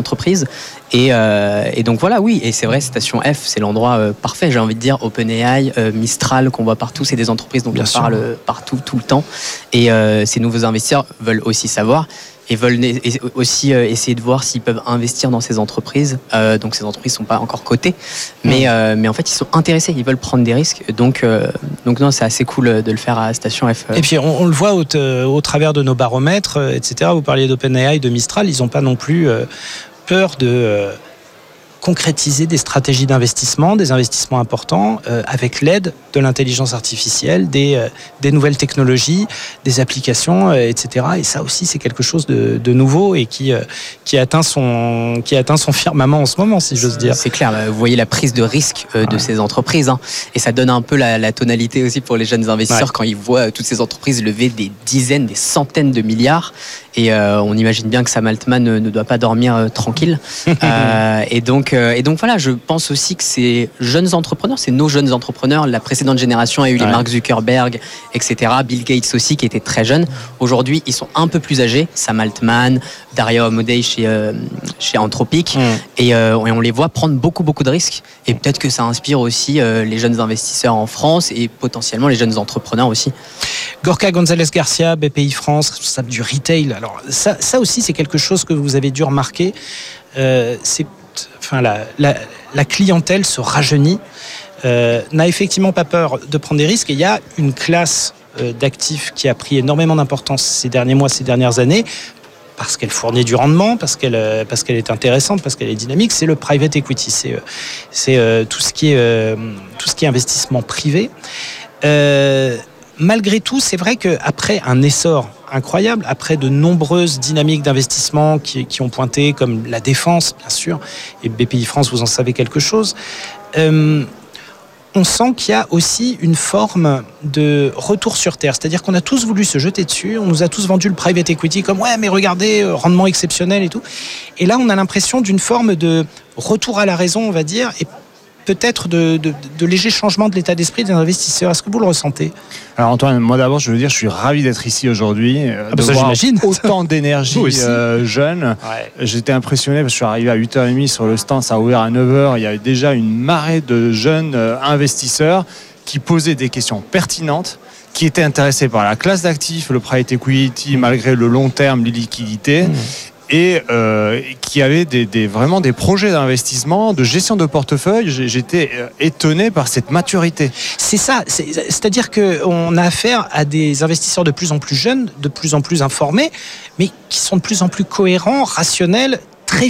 entreprises. Et donc voilà, oui, et c'est vrai, Station F, c'est l'endroit parfait, j'ai envie de dire. OpenAI, Mistral, qu'on voit partout, c'est des entreprises dont on parle partout, tout le temps. Et ces nouveaux investisseurs veulent aussi savoir et veulent aussi essayer de voir s'ils peuvent investir dans ces entreprises. Donc ces entreprises ne sont pas encore cotées, mais en fait ils sont intéressés, ils veulent prendre des risques. Donc non, c'est assez cool de le faire à Station F. Et puis on le voit au travers de nos baromètres, etc. Vous parliez d'OpenAI, de Mistral, ils n'ont pas non plus peur de concrétiser des stratégies d'investissement, des investissements importants avec l'aide de l'intelligence artificielle, des nouvelles technologies, des applications, etc. Et ça aussi, c'est quelque chose de nouveau et qui atteint son firmament en ce moment, si j'ose dire. C'est clair, vous voyez la prise de risque de ces entreprises, hein, et ça donne un peu la tonalité aussi pour les jeunes investisseurs quand ils voient toutes ces entreprises lever des dizaines, des centaines de milliards. Et on imagine bien que Sam Altman ne doit pas dormir tranquille. Et donc voilà, je pense aussi que ces jeunes entrepreneurs, c'est nos jeunes entrepreneurs. La précédente génération a eu les Mark Zuckerberg, etc. Bill Gates aussi, qui était très jeune. Aujourd'hui, ils sont un peu plus âgés. Sam Altman, Dario Amodei chez Anthropic. Et on les voit prendre beaucoup de risques. Et peut-être que ça inspire aussi les jeunes investisseurs en France et potentiellement les jeunes entrepreneurs aussi. Gorka González Garcia, BPI France, responsable du retail. Alors ça aussi, c'est quelque chose que vous avez dû remarquer. La clientèle se rajeunit, n'a effectivement pas peur de prendre des risques. Et il y a une classe d'actifs qui a pris énormément d'importance ces derniers mois, ces dernières années, parce qu'elle fournit du rendement, parce qu'elle est intéressante, parce qu'elle est dynamique. C'est le private equity, c'est tout ce qui est investissement privé. Malgré tout, c'est vrai qu'après un essor incroyable, après de nombreuses dynamiques d'investissement qui ont pointé, comme la défense, bien sûr, et BPI France, vous en savez quelque chose, on sent qu'il y a aussi une forme de retour sur terre. C'est-à-dire qu'on a tous voulu se jeter dessus, on nous a tous vendu le private equity comme « ouais, mais regardez, rendement exceptionnel et tout ». Et là, on a l'impression d'une forme de retour à la raison, on va dire, et peut-être de légers changements de l'état d'esprit des investisseurs. Est-ce que vous le ressentez ? Alors Antoine, moi d'abord, je veux dire, je suis ravi d'être ici aujourd'hui, de voir autant d'énergie jeune. Ouais. J'étais impressionné parce que je suis arrivé à 8h30 sur le stand, ça a ouvert à 9h. Il y avait déjà une marée de jeunes investisseurs qui posaient des questions pertinentes, qui étaient intéressés par la classe d'actifs, le private equity, malgré le long terme, les liquidités. Et qui avait vraiment des projets d'investissement, de gestion de portefeuille. J'étais étonné par cette maturité. C'est ça, c'est-à-dire qu'on a affaire à des investisseurs de plus en plus jeunes, de plus en plus informés, mais qui sont de plus en plus cohérents, rationnels, très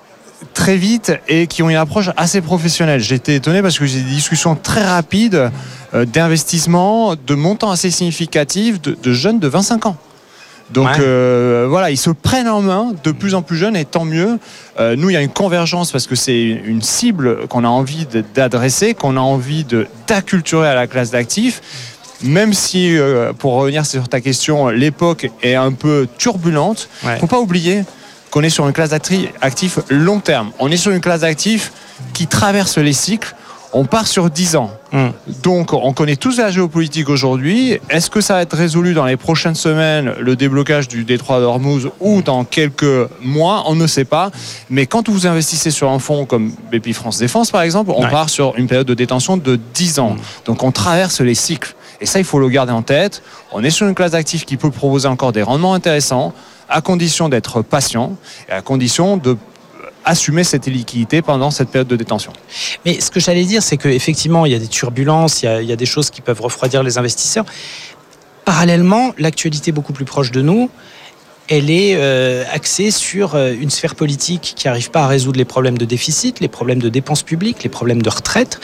vite et qui ont une approche assez professionnelle. J'étais étonné parce que j'ai des discussions très rapides d'investissement, de montants assez significatifs de jeunes de 25 ans. Donc voilà, ils se prennent en main de plus en plus jeunes et tant mieux. Nous, il y a une convergence parce que c'est une cible qu'on a envie d'adresser, qu'on a envie d'acculturer à la classe d'actifs. Même si, pour revenir sur ta question, l'époque est un peu turbulente, il ne faut pas oublier qu'on est sur une classe d'actifs long terme. On est sur une classe d'actifs qui traverse les cycles. On part sur 10 ans. Donc, on connaît tous la géopolitique aujourd'hui. Est-ce que ça va être résolu dans les prochaines semaines, le déblocage du détroit d'Ormuz, ou dans quelques mois? On ne sait pas. Mais quand vous investissez sur un fonds comme BPI France Défense, par exemple, on part sur une période de détention de 10 ans. Donc, on traverse les cycles. Et ça, il faut le garder en tête. On est sur une classe d'actifs qui peut proposer encore des rendements intéressants, à condition d'être patient et à condition de assumer cette liquidité pendant cette période de détention. Mais ce que j'allais dire, c'est qu'effectivement, il y a des turbulences, il y a des choses qui peuvent refroidir les investisseurs. Parallèlement, l'actualité beaucoup plus proche de nous, elle est axée sur une sphère politique qui n'arrive pas à résoudre les problèmes de déficit, les problèmes de dépenses publiques, les problèmes de retraite.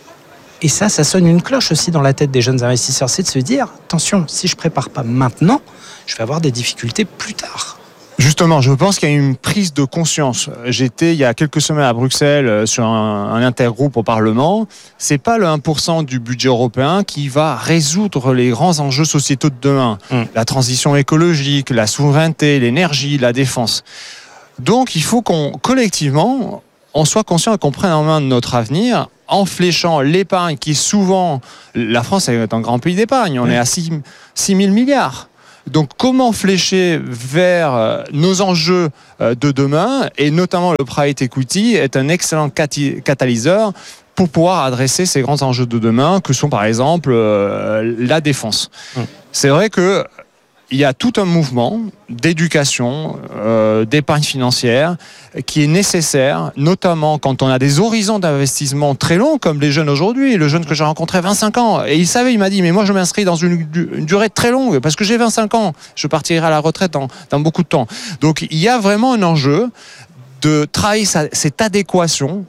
Et ça sonne une cloche aussi dans la tête des jeunes investisseurs. C'est de se dire, attention, si je ne prépare pas maintenant, je vais avoir des difficultés plus tard. Justement, je pense qu'il y a une prise de conscience. J'étais il y a quelques semaines à Bruxelles sur un intergroupe au Parlement. C'est pas le 1% du budget européen qui va résoudre les grands enjeux sociétaux de demain. La transition écologique, la souveraineté, l'énergie, la défense. Donc il faut collectivement, on soit conscient et qu'on prenne en main notre avenir en fléchant l'épargne qui souvent... La France est un grand pays d'épargne. On est à 6 000 milliards. Donc comment flécher vers nos enjeux de demain, et notamment le private equity est un excellent catalyseur pour pouvoir adresser ces grands enjeux de demain que sont par exemple la défense. C'est vrai que il y a tout un mouvement d'éducation, d'épargne financière qui est nécessaire, notamment quand on a des horizons d'investissement très longs, comme les jeunes aujourd'hui. Le jeune que j'ai rencontré 25 ans, et il m'a dit, mais moi je m'inscris dans une durée très longue, parce que j'ai 25 ans, je partirai à la retraite dans beaucoup de temps. Donc il y a vraiment un enjeu de travailler cette adéquation,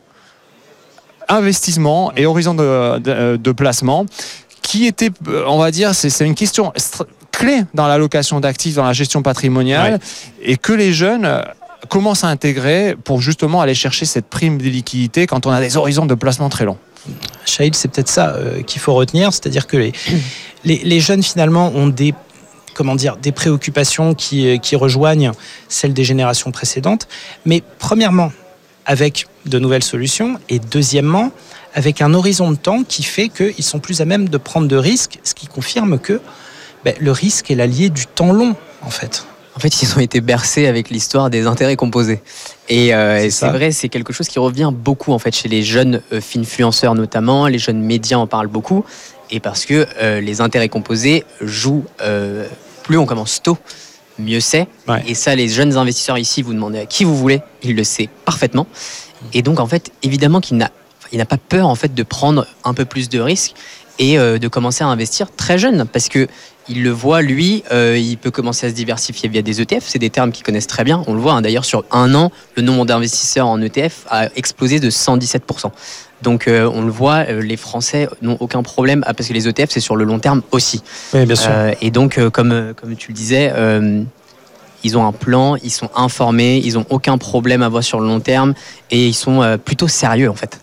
investissement et horizon de placement, qui était, on va dire, c'est une question clé dans l'allocation d'actifs, dans la gestion patrimoniale, et que les jeunes commencent à intégrer pour justement aller chercher cette prime de liquidité quand on a des horizons de placement très longs. Shahil, c'est peut-être ça qu'il faut retenir, c'est-à-dire que les jeunes finalement ont des préoccupations qui rejoignent celles des générations précédentes, mais premièrement avec de nouvelles solutions, et deuxièmement avec un horizon de temps qui fait qu'ils sont plus à même de prendre de risques, ce qui confirme que le risque est l'allié du temps long, en fait. En fait, ils ont été bercés avec l'histoire des intérêts composés. Et c'est vrai, c'est quelque chose qui revient beaucoup en fait chez les jeunes influenceurs notamment, les jeunes médias en parlent beaucoup, et parce que les intérêts composés jouent, plus on commence tôt, mieux c'est. Ouais. Et ça, les jeunes investisseurs ici, vous demandez à qui vous voulez, il le sait parfaitement. Et donc en fait, évidemment qu'il n'a pas peur en fait de prendre un peu plus de risques et de commencer à investir très jeune, parce que il le voit, lui, il peut commencer à se diversifier via des ETF. C'est des termes qu'il connaissent très bien. On le voit, hein, d'ailleurs, sur un an, le nombre d'investisseurs en ETF a explosé de 117%. Donc, on le voit, les Français n'ont aucun problème, parce que les ETF, c'est sur le long terme aussi. Oui, bien sûr. Et donc, comme tu le disais, ils ont un plan, ils sont informés, ils n'ont aucun problème à voir sur le long terme, et ils sont plutôt sérieux, en fait.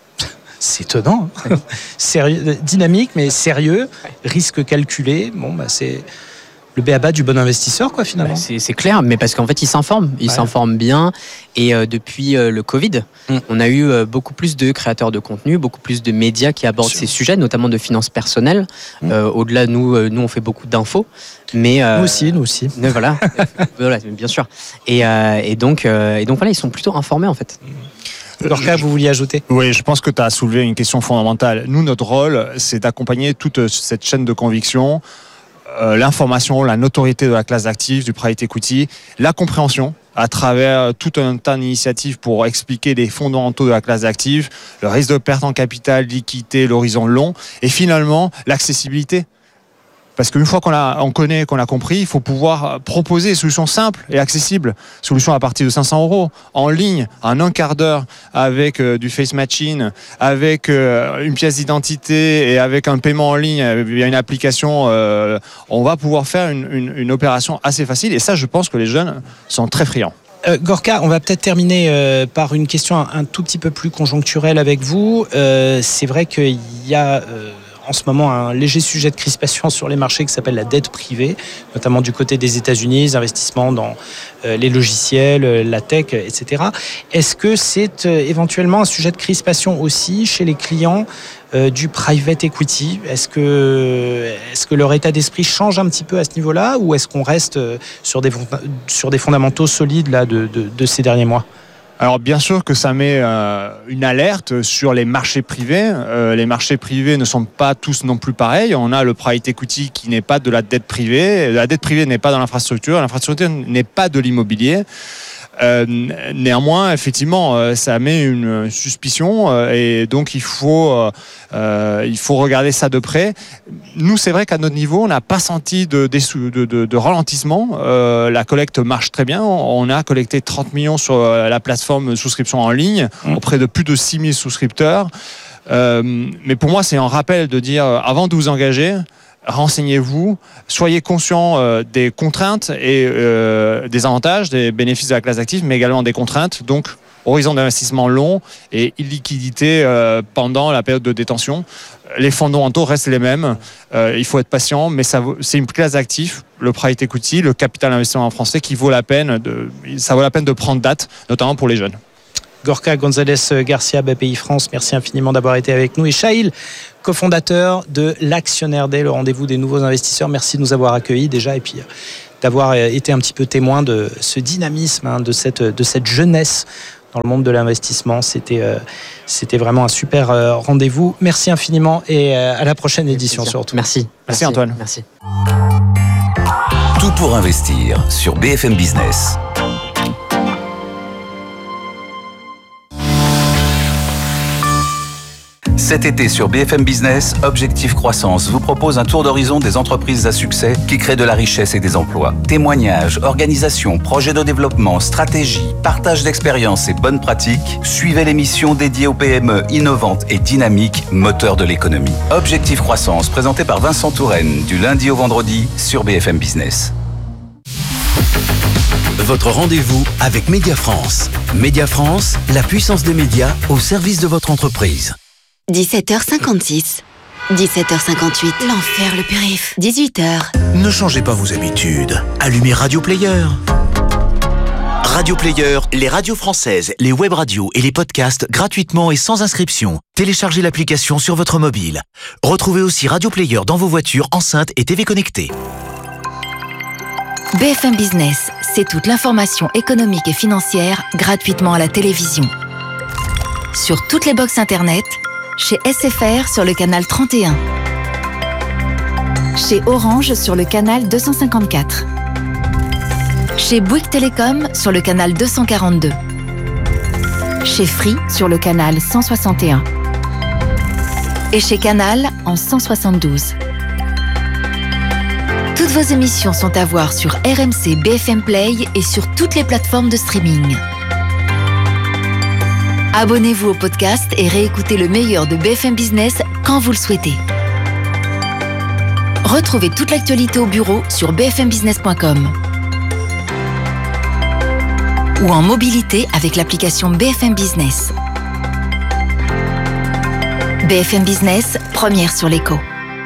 C'est étonnant, sérieux, dynamique mais sérieux, risque calculé. C'est le b.a.-ba du bon investisseur, quoi, finalement. C'est clair, mais parce qu'en fait, ils s'informent bien. Et depuis le Covid, on a eu beaucoup plus de créateurs de contenu, beaucoup plus de médias qui abordent ces sujets, notamment de finances personnelles. Au-delà, nous, on fait beaucoup d'infos. Mais nous aussi. Voilà, bien sûr. Et donc voilà, ils sont plutôt informés, en fait. Gorka, vous vouliez ajouter ? Oui, je pense que tu as soulevé une question fondamentale. Nous, notre rôle, c'est d'accompagner toute cette chaîne de conviction, l'information, la notoriété de la classe d'actifs, du private equity, la compréhension à travers tout un tas d'initiatives pour expliquer les fondamentaux de la classe d'actifs, le risque de perte en capital, liquidité, l'horizon long, et finalement l'accessibilité. Parce qu'une fois qu'on connaît, qu'on a compris, il faut pouvoir proposer des solutions simples et accessibles. Solutions à partir de 500 €, en ligne, en un quart d'heure, avec du face matching, avec une pièce d'identité et avec un paiement en ligne via une application. On va pouvoir faire une opération assez facile. Et ça, je pense que les jeunes sont très friands. Gorka, on va peut-être terminer par une question un tout petit peu plus conjoncturelle avec vous. C'est vrai qu'il y a... en ce moment un léger sujet de crispation sur les marchés qui s'appelle la dette privée, notamment du côté des États-Unis, les investissements dans les logiciels, la tech, etc. Est-ce que c'est éventuellement un sujet de crispation aussi chez les clients du private equity ? Est-ce que leur état d'esprit change un petit peu à ce niveau-là, ou est-ce qu'on reste sur des fondamentaux solides là, de ces derniers mois ? Alors bien sûr que ça met une alerte sur les marchés privés. Les marchés privés ne sont pas tous non plus pareils. On a le private equity qui n'est pas de la dette privée. La dette privée n'est pas dans l'infrastructure. L'infrastructure n'est pas de l'immobilier. Néanmoins, effectivement, ça met une suspicion et donc il faut regarder ça de près. Nous, c'est vrai qu'à notre niveau, on n'a pas senti de ralentissement. La collecte marche très bien. On a collecté 30 millions sur la plateforme souscription en ligne auprès de plus de 6000 souscripteurs. Mais pour moi, c'est un rappel de dire, avant de vous engager, renseignez-vous, soyez conscient des contraintes et des avantages, des bénéfices de la classe d'actifs, mais également des contraintes. Donc, horizon d'investissement long et illiquidité pendant la période de détention. Les fondamentaux restent les mêmes. Il faut être patient, mais c'est une classe d'actifs, le private equity, le capital investissement français, ça vaut la peine de prendre date, notamment pour les jeunes. Gorka González Garcia, BPI France, merci infiniment d'avoir été avec nous. Et Shahil, cofondateur de l'Actionnaire Day, le rendez-vous des nouveaux investisseurs. Merci de nous avoir accueillis déjà et puis d'avoir été un petit peu témoin de ce dynamisme, de cette jeunesse dans le monde de l'investissement. C'était vraiment un super rendez-vous. Merci infiniment et à la prochaine édition surtout. Merci Antoine. Merci. Tout pour investir sur BFM Business. Cet été sur BFM Business, Objectif Croissance vous propose un tour d'horizon des entreprises à succès qui créent de la richesse et des emplois. Témoignages, organisations, projets de développement, stratégies, partage d'expériences et bonnes pratiques. Suivez l'émission dédiée aux PME innovantes et dynamiques, moteurs de l'économie. Objectif Croissance, présenté par Vincent Touraine, du lundi au vendredi sur BFM Business. Votre rendez-vous avec Média France. Média France, la puissance des médias au service de votre entreprise. 17h56, 17h58, l'enfer le périph', 18h. Ne changez pas vos habitudes, allumez Radio Player. Radio Player, les radios françaises, les web radios et les podcasts gratuitement et sans inscription. Téléchargez l'application sur votre mobile. Retrouvez aussi Radio Player dans vos voitures, enceintes et TV connectées. BFM Business, c'est toute l'information économique et financière gratuitement à la télévision. Sur toutes les box internet, chez SFR sur le canal 31. Chez Orange sur le canal 254. Chez Bouygues Télécom sur le canal 242. Chez Free sur le canal 161. Et chez Canal en 172. Toutes vos émissions sont à voir sur RMC BFM Play et sur toutes les plateformes de streaming. Abonnez-vous au podcast et réécoutez le meilleur de BFM Business quand vous le souhaitez. Retrouvez toute l'actualité au bureau sur bfmbusiness.com ou en mobilité avec l'application BFM Business. BFM Business, première sur l'écho.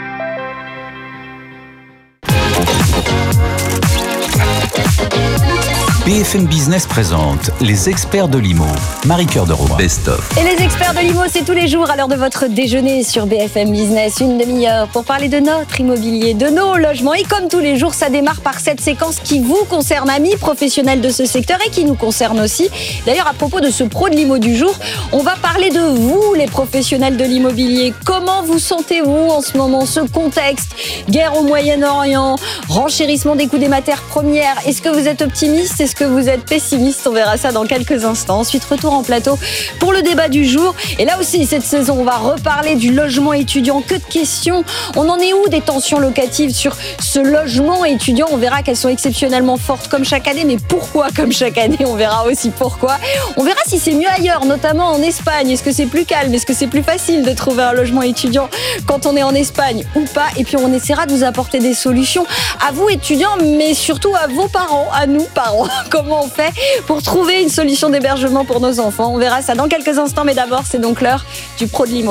BFM Business présente les experts de l'IMO. Marie-Cœur de Rouen. Best of. Et les experts de l'IMO, c'est tous les jours à l'heure de votre déjeuner sur BFM Business. Une demi-heure pour parler de notre immobilier, de nos logements. Et comme tous les jours, ça démarre par cette séquence qui vous concerne, amis professionnels de ce secteur et qui nous concerne aussi. D'ailleurs, à propos de ce pro de l'IMO du jour, on va parler de vous, les professionnels de l'immobilier. Comment vous sentez-vous en ce moment, ce contexte? Guerre au Moyen-Orient, renchérissement des coûts des matières premières. Est-ce que vous êtes optimiste? Est-ce que vous êtes pessimiste? On verra ça dans quelques instants. Ensuite, retour en plateau pour le débat du jour. Et là aussi, cette saison, on va reparler du logement étudiant. Que de questions. On en est où des tensions locatives sur ce logement étudiant? On verra qu'elles sont exceptionnellement fortes comme chaque année. Mais pourquoi comme chaque année? On verra aussi pourquoi. On verra si c'est mieux ailleurs, notamment en Espagne. Est-ce que c'est plus calme? Est-ce que c'est plus facile de trouver un logement étudiant quand on est en Espagne ou pas? Et puis, on essaiera de vous apporter des solutions à vous, étudiants, mais surtout à vos parents, à nous, parents. Comment on fait pour trouver une solution d'hébergement pour nos enfants? On verra ça dans quelques instants, mais d'abord, c'est donc l'heure du pro de l'IMO.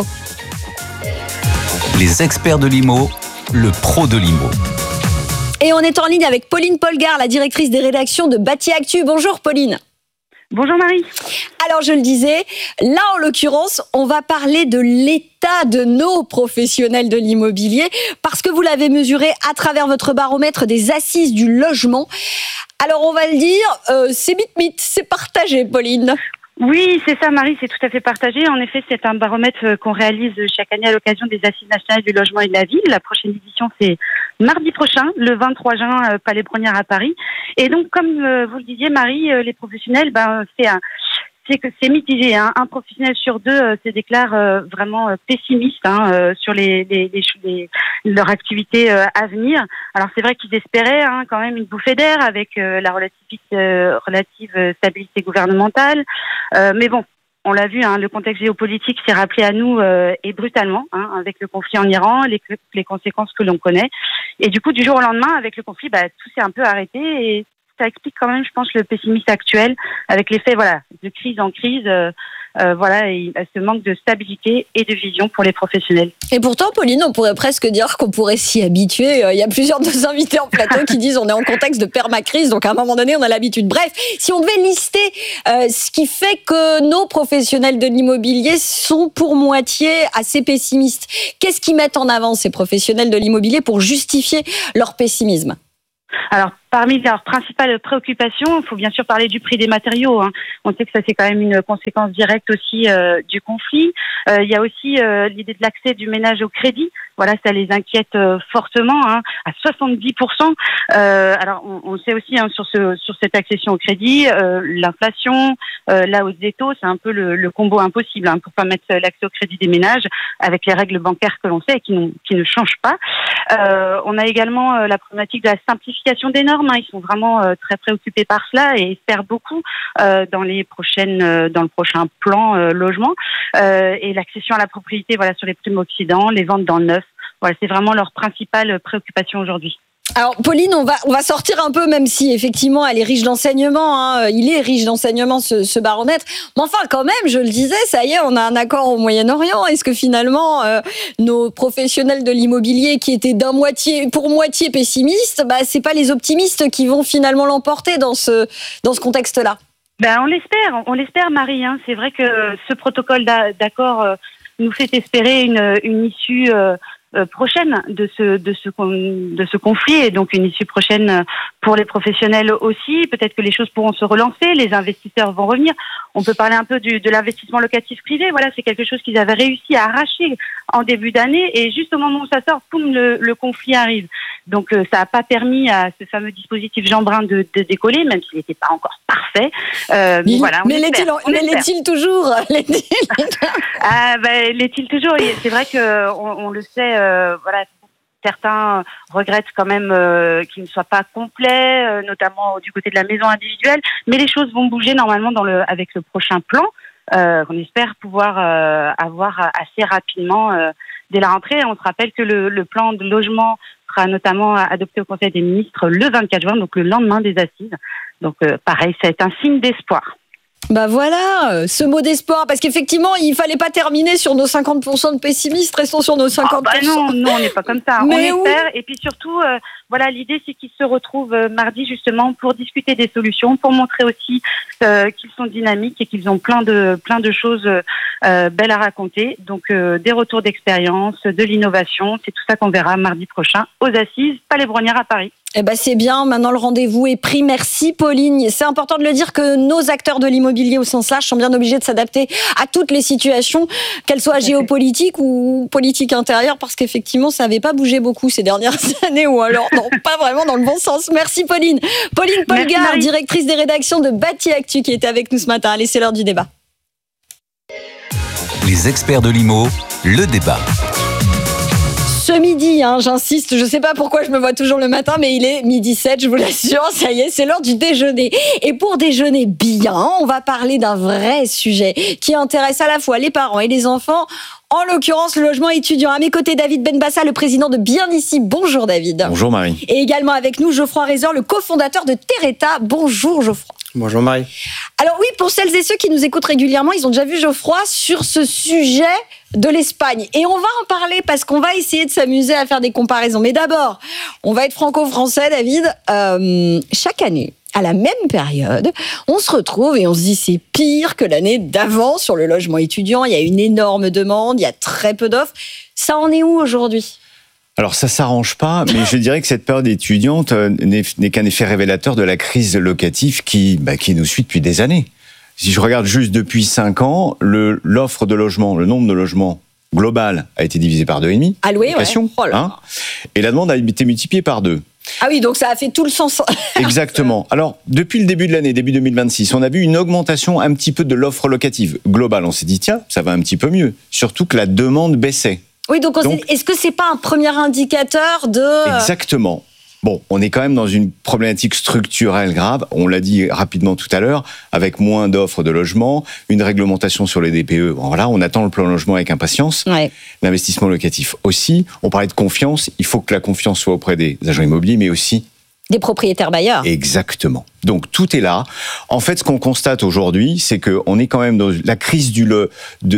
Les experts de l'IMO, le pro de l'IMO. Et on est en ligne avec Pauline Polgar, la directrice des rédactions de Bâti Actu. Bonjour Pauline. Bonjour Marie. Alors je le disais, là en l'occurrence, on va parler de l'état de nos professionnels de l'immobilier parce que vous l'avez mesuré à travers votre baromètre des assises du logement. Alors on va le dire, c'est mythe, c'est partagé Pauline. Oui, c'est ça Marie, c'est tout à fait partagé. En effet, c'est un baromètre qu'on réalise chaque année à l'occasion des Assises nationales du logement et de la ville. La prochaine édition, c'est mardi prochain, le 23 juin, Palais Brongniart à Paris. Et donc, comme vous le disiez Marie, les professionnels, c'est que c'est mitigé. Hein. Un professionnel sur deux se déclare vraiment pessimiste sur leur activité à venir. Alors c'est vrai qu'ils espéraient quand même une bouffée d'air avec la relative stabilité gouvernementale. Mais bon, on l'a vu, le contexte géopolitique s'est rappelé à nous et brutalement avec le conflit en Iran, les conséquences que l'on connaît. Et du coup, du jour au lendemain, avec le conflit, tout s'est un peu arrêté et ça explique quand même, je pense, le pessimisme actuel avec l'effet de crise en crise Voilà, et ce manque de stabilité et de vision pour les professionnels. Et pourtant, Pauline, on pourrait presque dire qu'on pourrait s'y habituer. Il y a plusieurs de nos invités en plateau qui disent on est en contexte de permacrise, donc à un moment donné, on a l'habitude. Bref, si on devait lister ce qui fait que nos professionnels de l'immobilier sont pour moitié assez pessimistes, qu'est-ce qu'ils mettent en avant, ces professionnels de l'immobilier, pour justifier leur pessimisme ? Alors, parmi leurs principales préoccupations, il faut bien sûr parler du prix des matériaux. On sait que ça, c'est quand même une conséquence directe aussi du conflit. Il y a aussi l'idée de l'accès du ménage au crédit. Voilà, ça les inquiète fortement, à 70%. Alors, on sait aussi sur cette accession au crédit, l'inflation, la hausse des taux, c'est un peu le combo impossible pour pas mettre l'accès au crédit des ménages avec les règles bancaires que l'on sait et qui ne changent pas. On a également la problématique de la simplification des normes. Ils sont vraiment très préoccupés par cela et espèrent beaucoup dans le prochain plan logement et l'accession à la propriété, voilà, sur les primo-accédants, les ventes dans le neuf. Voilà, c'est vraiment leur principale préoccupation aujourd'hui. Alors Pauline, on va sortir un peu, même si effectivement elle est riche d'enseignements, il est riche d'enseignements ce baromètre, mais enfin quand même, je le disais, ça y est, on a un accord au Moyen-Orient. Est-ce que finalement nos professionnels de l'immobilier qui étaient pour moitié pessimistes, c'est pas les optimistes qui vont finalement l'emporter dans ce contexte-là? On l'espère Marie, c'est vrai que ce protocole d'accord nous fait espérer une issue prochaine de ce conflit, et donc une issue prochaine pour les professionnels aussi. Peut-être que les choses pourront se relancer, les investisseurs vont revenir. On peut parler un peu de l'investissement locatif privé. Voilà, c'est quelque chose qu'ils avaient réussi à arracher en début d'année, et juste au moment où ça sort, poum, le conflit arrive. Donc ça n'a pas permis à ce fameux dispositif Jeanbrun de décoller, même s'il n'était pas encore parfait. Mais l'est-il toujours? L'est-il toujours? C'est vrai que on le sait. Certains regrettent quand même qu'il ne soit pas complet, notamment du côté de la maison individuelle. Mais les choses vont bouger normalement avec le prochain plan, qu'on espère pouvoir avoir assez rapidement dès la rentrée. On se rappelle que le plan de logement sera notamment adopté au Conseil des ministres le 24 juin, donc le lendemain des assises. Donc pareil, c'est un signe d'espoir. Voilà, ce mot d'espoir, parce qu'effectivement, il fallait pas terminer sur nos 50% de pessimistes, restons sur nos 50%. Non, on n'est pas comme ça. Mais on espère, et puis surtout, l'idée c'est qu'ils se retrouvent mardi justement pour discuter des solutions, pour montrer aussi qu'ils sont dynamiques et qu'ils ont plein de choses belles à raconter. Donc des retours d'expérience, de l'innovation, c'est tout ça qu'on verra mardi prochain aux Assises Palais Brongniart à Paris. C'est bien, maintenant le rendez-vous est pris. Merci Pauline. C'est important de le dire que nos acteurs de l'immobilier au sens large sont bien obligés de s'adapter à toutes les situations, qu'elles soient géopolitiques ou politiques intérieures, parce qu'effectivement ça n'avait pas bougé beaucoup ces dernières années, ou alors pas vraiment dans le bon sens. Merci Pauline. Pauline Polgar, directrice des rédactions de Bâti Actu, qui était avec nous ce matin. Allez, c'est l'heure du débat. Les experts de l'IMO, le débat. Ce midi, j'insiste, je ne sais pas pourquoi je me vois toujours le matin, mais il est 12h07, je vous l'assure, ça y est, c'est l'heure du déjeuner. Et pour déjeuner bien, on va parler d'un vrai sujet qui intéresse à la fois les parents et les enfants, en l'occurrence le logement étudiant. À mes côtés, David Benbassa, le président de Bien Ici. Bonjour David. Bonjour Marie. Et également avec nous, Geoffroy Rezer, le cofondateur de Terreta. Bonjour Geoffroy. Bonjour Marie. Alors oui, pour celles et ceux qui nous écoutent régulièrement, ils ont déjà vu Geoffroy sur ce sujet de l'Espagne. Et on va en parler parce qu'on va essayer de s'amuser à faire des comparaisons. Mais d'abord, on va être franco-français, David. Chaque année, à la même période, on se retrouve et on se dit c'est pire que l'année d'avant sur le logement étudiant. Il y a une énorme demande, il y a très peu d'offres. Ça en est où aujourd'hui ? Alors ça s'arrange pas, mais je dirais que cette période étudiante n'est qu'un effet révélateur de la crise locative qui nous suit depuis des années. Si je regarde juste depuis 5 ans, l'offre de logement, le nombre de logements global a été divisé par 2,5. Alloué, et la demande a été multipliée par 2. Ah oui, donc ça a fait tout le sens. Exactement. Alors, depuis le début de l'année, début 2026, on a vu une augmentation un petit peu de l'offre locative globale. On s'est dit, tiens, ça va un petit peu mieux. Surtout que la demande baissait. Oui, donc est-ce que c'est pas un premier indicateur de... Exactement. Bon, on est quand même dans une problématique structurelle grave, on l'a dit rapidement tout à l'heure, avec moins d'offres de logement, une réglementation sur les DPE. Bon, voilà, on attend le plan logement avec impatience. Ouais. L'investissement locatif aussi. On parlait de confiance, il faut que la confiance soit auprès des agents immobiliers, mais aussi Des propriétaires bailleurs. Exactement. Donc tout est là. En fait, ce qu'on constate aujourd'hui, c'est qu'on est quand même dans la crise de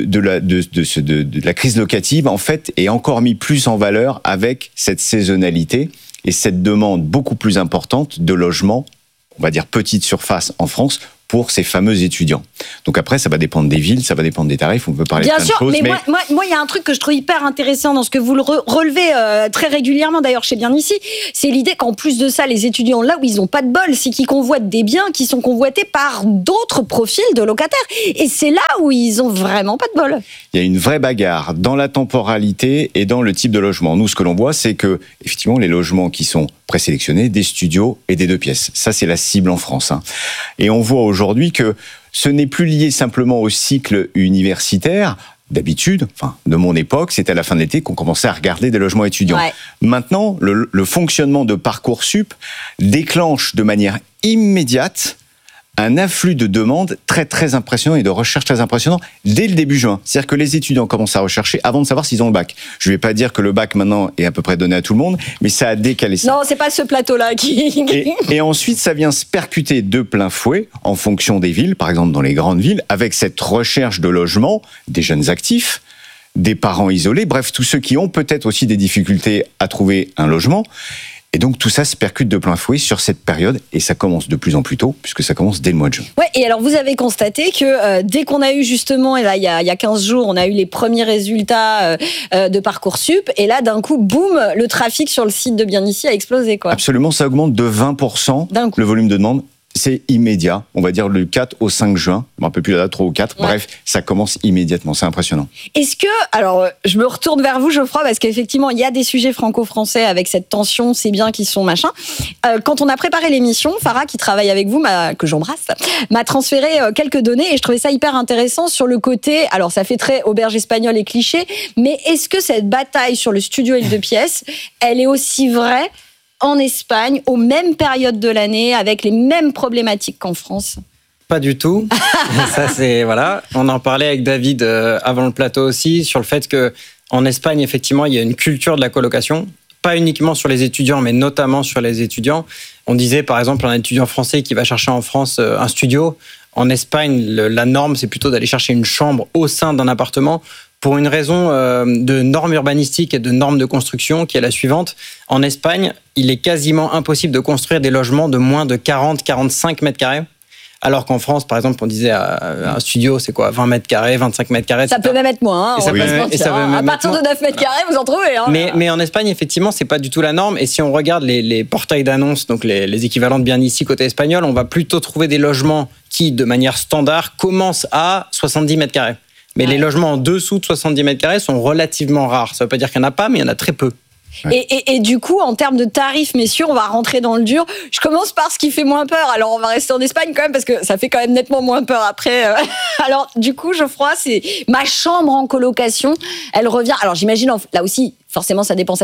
la crise locative. En fait, est encore mis plus en valeur avec cette saisonnalité et cette demande beaucoup plus importante de logements, on va dire petite surface en France, pour ces fameux étudiants. Donc après, ça va dépendre des villes, ça va dépendre des tarifs, on peut parler de plein de choses. Bien sûr, mais moi, il y a un truc que je trouve hyper intéressant dans ce que vous relevez très régulièrement, d'ailleurs chez Bien Ici, c'est l'idée qu'en plus de ça, les étudiants, là où ils n'ont pas de bol, c'est qu'ils convoitent des biens qui sont convoités par d'autres profils de locataires. Et c'est là où ils ont vraiment pas de bol. Il y a une vraie bagarre dans la temporalité et dans le type de logement. Nous, ce que l'on voit, c'est que, effectivement, les logements qui sont présélectionnés, des studios et des 2 pièces. Ça, c'est la cible en France. Et on voit aujourd'hui que ce n'est plus lié simplement au cycle universitaire. D'habitude, de mon époque, c'était à la fin de l'été qu'on commençait à regarder des logements étudiants. Ouais. Maintenant, le fonctionnement de Parcoursup déclenche de manière immédiate un afflux de demandes très très impressionnant et de recherches très impressionnant dès le début juin. C'est-à-dire que les étudiants commencent à rechercher avant de savoir s'ils ont le bac. Je ne vais pas dire que le bac maintenant est à peu près donné à tout le monde, mais ça a décalé ça. Non, c'est pas ce plateau-là qui... Et ensuite, ça vient se percuter de plein fouet en fonction des villes, par exemple dans les grandes villes, avec cette recherche de logement des jeunes actifs, des parents isolés, bref, tous ceux qui ont peut-être aussi des difficultés à trouver un logement. Et donc tout ça se percute de plein fouet sur cette période et ça commence de plus en plus tôt puisque ça commence dès le mois de juin. Ouais, et alors vous avez constaté que dès qu'on a eu justement, et là il y a 15 jours, on a eu les premiers résultats de Parcoursup et là d'un coup, boum, le trafic sur le site de Bien Ici a explosé, quoi. Absolument, ça augmente de 20% le volume de demande. C'est immédiat, on va dire le 4 au 5 juin, je ne me rappelle plus la date, 3 ou 4, bref, ça commence immédiatement, c'est impressionnant. Est-ce que, alors je me retourne vers vous Geoffroy, parce qu'effectivement il y a des sujets franco-français avec cette tension, c'est bien qu'ils sont machin. Quand on a préparé l'émission, Farah qui travaille avec vous, que j'embrasse, m'a transféré quelques données et je trouvais ça hyper intéressant sur le côté, alors ça fait très auberge espagnole et cliché, mais est-ce que cette bataille sur le studio et le 2 pièces, elle est aussi vraie en Espagne, aux mêmes périodes de l'année, avec les mêmes problématiques qu'en France? Pas du tout. Ça, c'est, voilà. On en parlait avec David avant le plateau aussi, sur le fait qu'en Espagne, effectivement, il y a une culture de la colocation. Pas uniquement sur les étudiants, mais notamment sur les étudiants. On disait, par exemple, un étudiant français qui va chercher en France un studio. En Espagne, la norme, c'est plutôt d'aller chercher une chambre au sein d'un appartement, pour une raison de normes urbanistiques et de normes de construction qui est la suivante. En Espagne, il est quasiment impossible de construire des logements de moins de 40-45 mètres carrés. Alors qu'en France, par exemple, on disait un studio, c'est quoi, 20 mètres carrés, 25 mètres carrés. Ça peut même être moins. À partir de 9 mètres carrés, vous en trouvez. Mais en Espagne, effectivement, c'est pas du tout la norme. Et si on regarde les portails d'annonces, donc les équivalents de Bien Ici côté espagnol, on va plutôt trouver des logements qui, de manière standard, commencent à 70 mètres carrés. Mais les logements en dessous de 70 mètres carrés sont relativement rares. Ça ne veut pas dire qu'il n'y en a pas, mais il y en a très peu. Ouais. Et du coup, en termes de tarifs, messieurs, on va rentrer dans le dur. Je commence par ce qui fait moins peur. Alors, on va rester en Espagne quand même, parce que ça fait quand même nettement moins peur après. Alors, du coup, Geoffroy, c'est ma chambre en colocation. Elle revient. Alors, j'imagine, là aussi, forcément, ça dépend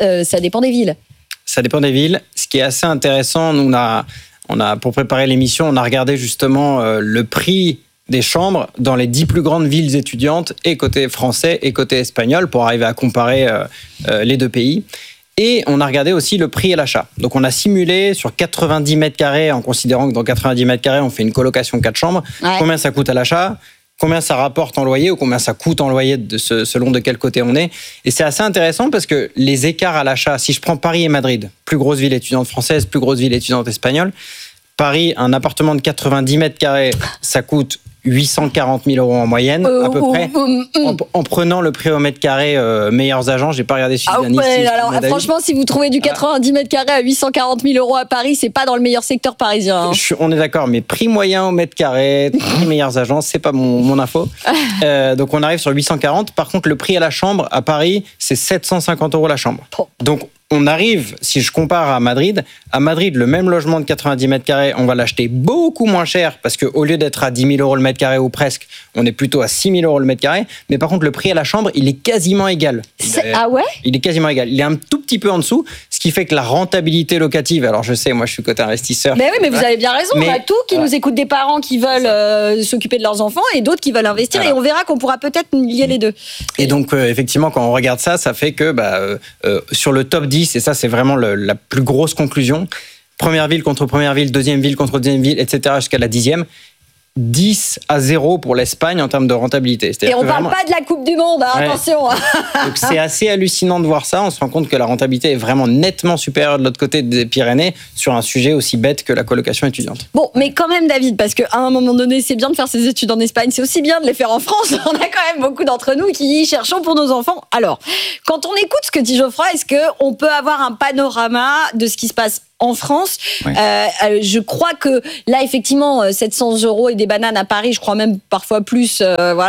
des villes. Ça dépend des villes. Ce qui est assez intéressant, nous, on a pour préparer l'émission, on a regardé justement le prix des chambres dans les 10 plus grandes villes étudiantes, et côté français et côté espagnol, pour arriver à comparer les deux pays. Et on a regardé aussi le prix à l'achat. Donc on a simulé sur 90 mètres carrés, en considérant que dans 90 mètres carrés, on fait une colocation 4 chambres, combien ça coûte à l'achat, combien ça rapporte en loyer, ou combien ça coûte en loyer selon de quel côté on est. Et c'est assez intéressant parce que les écarts à l'achat, si je prends Paris et Madrid, plus grosse ville étudiante française, plus grosse ville étudiante espagnole, Paris, un appartement de 90 mètres carrés, ça coûte 840 000 euros en moyenne, à peu près, en prenant le prix au mètre carré meilleurs agents. J'ai pas regardé celui d'Annecy. Alors, franchement, si vous trouvez du 90 mètres carrés à 840 000 euros à Paris, c'est pas dans le meilleur secteur parisien. On est d'accord, mais prix moyen au mètre carré, prix meilleurs agents, c'est pas mon info. Donc, on arrive sur 840. Par contre, le prix à la chambre, à Paris, c'est 750 euros la chambre. Donc, on arrive, si je compare à Madrid, le même logement de 90 mètres carrés, on va l'acheter beaucoup moins cher parce qu'au lieu d'être à 10 000 euros le mètre carré ou presque, on est plutôt à 6 000 euros le mètre carré. Mais par contre, le prix à la chambre, il est quasiment égal. Ah ouais ? Il est quasiment égal. Il est un tout petit peu en dessous, ce qui fait que la rentabilité locative, alors je sais, moi je suis côté investisseur. Mais oui, mais vous avez bien raison. On a tout qui nous écoute, des parents qui veulent s'occuper de leurs enfants et d'autres qui veulent investir. Voilà. Et on verra qu'on pourra peut-être lier les deux. Et donc, effectivement, quand on regarde ça, ça fait que sur le top 10, et ça c'est vraiment la plus grosse conclusion, première ville contre première ville, deuxième ville contre deuxième ville, etc. jusqu'à la 10e. 10-0 pour l'Espagne en termes de rentabilité. Et on ne parle pas de la Coupe du Monde, hein, attention. Donc c'est assez hallucinant de voir ça. On se rend compte que la rentabilité est vraiment nettement supérieure de l'autre côté des Pyrénées sur un sujet aussi bête que la colocation étudiante. Bon, mais quand même, David, parce qu'à un moment donné, c'est bien de faire ses études en Espagne, c'est aussi bien de les faire en France. On a quand même beaucoup d'entre nous qui cherchons pour nos enfants. Alors, quand on écoute ce que dit Geoffroy, est-ce qu'on peut avoir un panorama de ce qui se passe en France? Je crois que là, effectivement, 700 € et des bananes à Paris, je crois même parfois plus,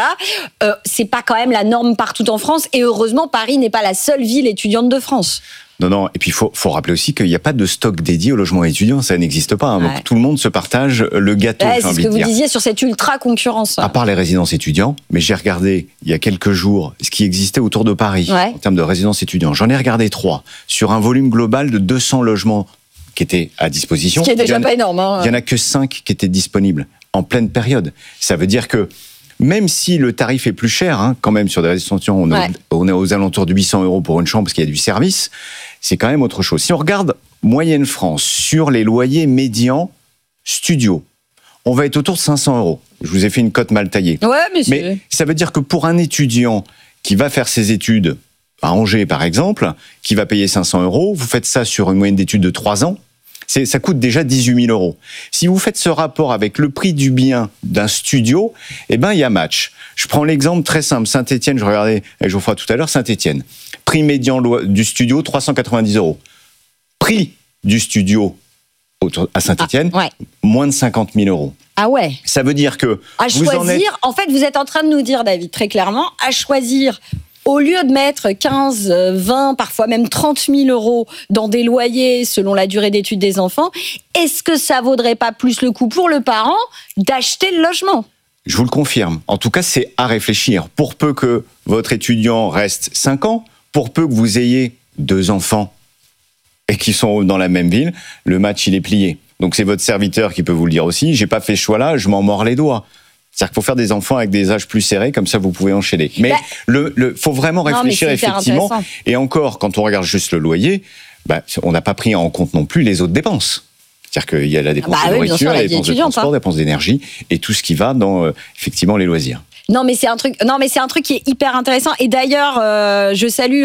c'est pas quand même la norme partout en France. Et heureusement, Paris n'est pas la seule ville étudiante de France. Non. Et puis, il faut rappeler aussi qu'il n'y a pas de stock dédié au logement étudiant. Ça n'existe pas. Hein. Donc, tout le monde se partage le gâteau. C'est ce que vous disiez sur cette ultra-concurrence. À part les résidences étudiants, mais j'ai regardé il y a quelques jours ce qui existait autour de Paris en termes de résidences étudiants. J'en ai regardé 3 sur un volume global de 200 logements qui étaient à disposition. Ce qui est déjà pas énorme. Il n'y en a que 5 qui étaient disponibles en pleine période. Ça veut dire que même si le tarif est plus cher, quand même sur des résidences étudiantes, on est aux alentours de 800 € pour une chambre parce qu'il y a du service, c'est quand même autre chose. Si on regarde moyenne France sur les loyers médians studio, on va être autour de 500 €. Je vous ai fait une cote mal taillée. Mais ça veut dire que pour un étudiant qui va faire ses études à Angers par exemple, qui va payer 500 €, vous faites ça sur une moyenne d'études de 3 ans, ça coûte déjà 18 000 €. Si vous faites ce rapport avec le prix du bien d'un studio, il y a match. Je prends l'exemple très simple. Saint-Étienne, je regardais avec Geoffroy tout à l'heure, Saint-Étienne. Prix médian du studio, 390 €. Prix du studio à Saint-Étienne, moins de 50 000 €. Ah ouais. Ça veut dire que en fait, vous êtes en train de nous dire, David, très clairement, à choisir. Au lieu de mettre 15, 20, parfois même 30 000 € dans des loyers selon la durée d'études des enfants, est-ce que ça vaudrait pas plus le coup pour le parent d'acheter le logement ? Je vous le confirme. En tout cas, c'est à réfléchir. Pour peu que votre étudiant reste 5 ans, pour peu que vous ayez 2 enfants et qui sont dans la même ville, le match, il est plié. Donc c'est votre serviteur qui peut vous le dire aussi. J'ai pas fait ce choix-là, je m'en mords les doigts. C'est-à-dire qu'il faut faire des enfants avec des âges plus serrés, comme ça vous pouvez enchaîner. Mais faut vraiment réfléchir effectivement. Et encore, quand on regarde juste le loyer, on n'a pas pris en compte non plus les autres dépenses. C'est-à-dire qu'il y a la dépense de nourriture, la dépense de transport, la dépense d'énergie et tout ce qui va dans effectivement les loisirs. Non mais c'est un truc qui est hyper intéressant et d'ailleurs je salue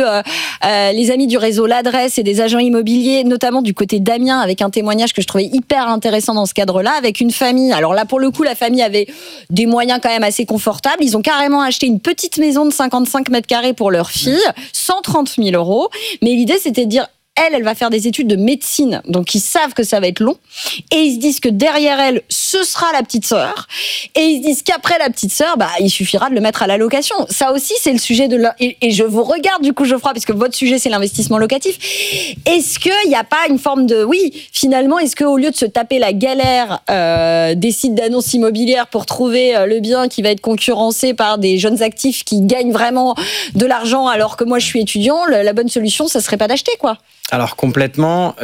les amis du réseau L'Adresse et des agents immobiliers, notamment du côté d'Amiens, avec un témoignage que je trouvais hyper intéressant dans ce cadre-là, avec une famille. Alors là pour le coup la famille avait des moyens quand même assez confortables. Ils ont carrément acheté une petite maison de 55 mètres carrés pour leur fille, 130 000 €. Mais l'idée c'était de dire elle va faire des études de médecine, donc ils savent que ça va être long, et ils se disent que derrière elle, ce sera la petite sœur, et ils se disent qu'après la petite sœur, il suffira de le mettre à la location. Ça aussi, c'est le sujet et je vous regarde du coup, Geoffroy, puisque votre sujet, c'est l'investissement locatif. Est-ce qu'il n'y a pas une forme de... finalement, est-ce qu'au lieu de se taper la galère des sites d'annonces immobilières pour trouver le bien qui va être concurrencé par des jeunes actifs qui gagnent vraiment de l'argent alors que moi, je suis étudiant, la bonne solution, ça serait pas d'acheter, quoi? Alors complètement,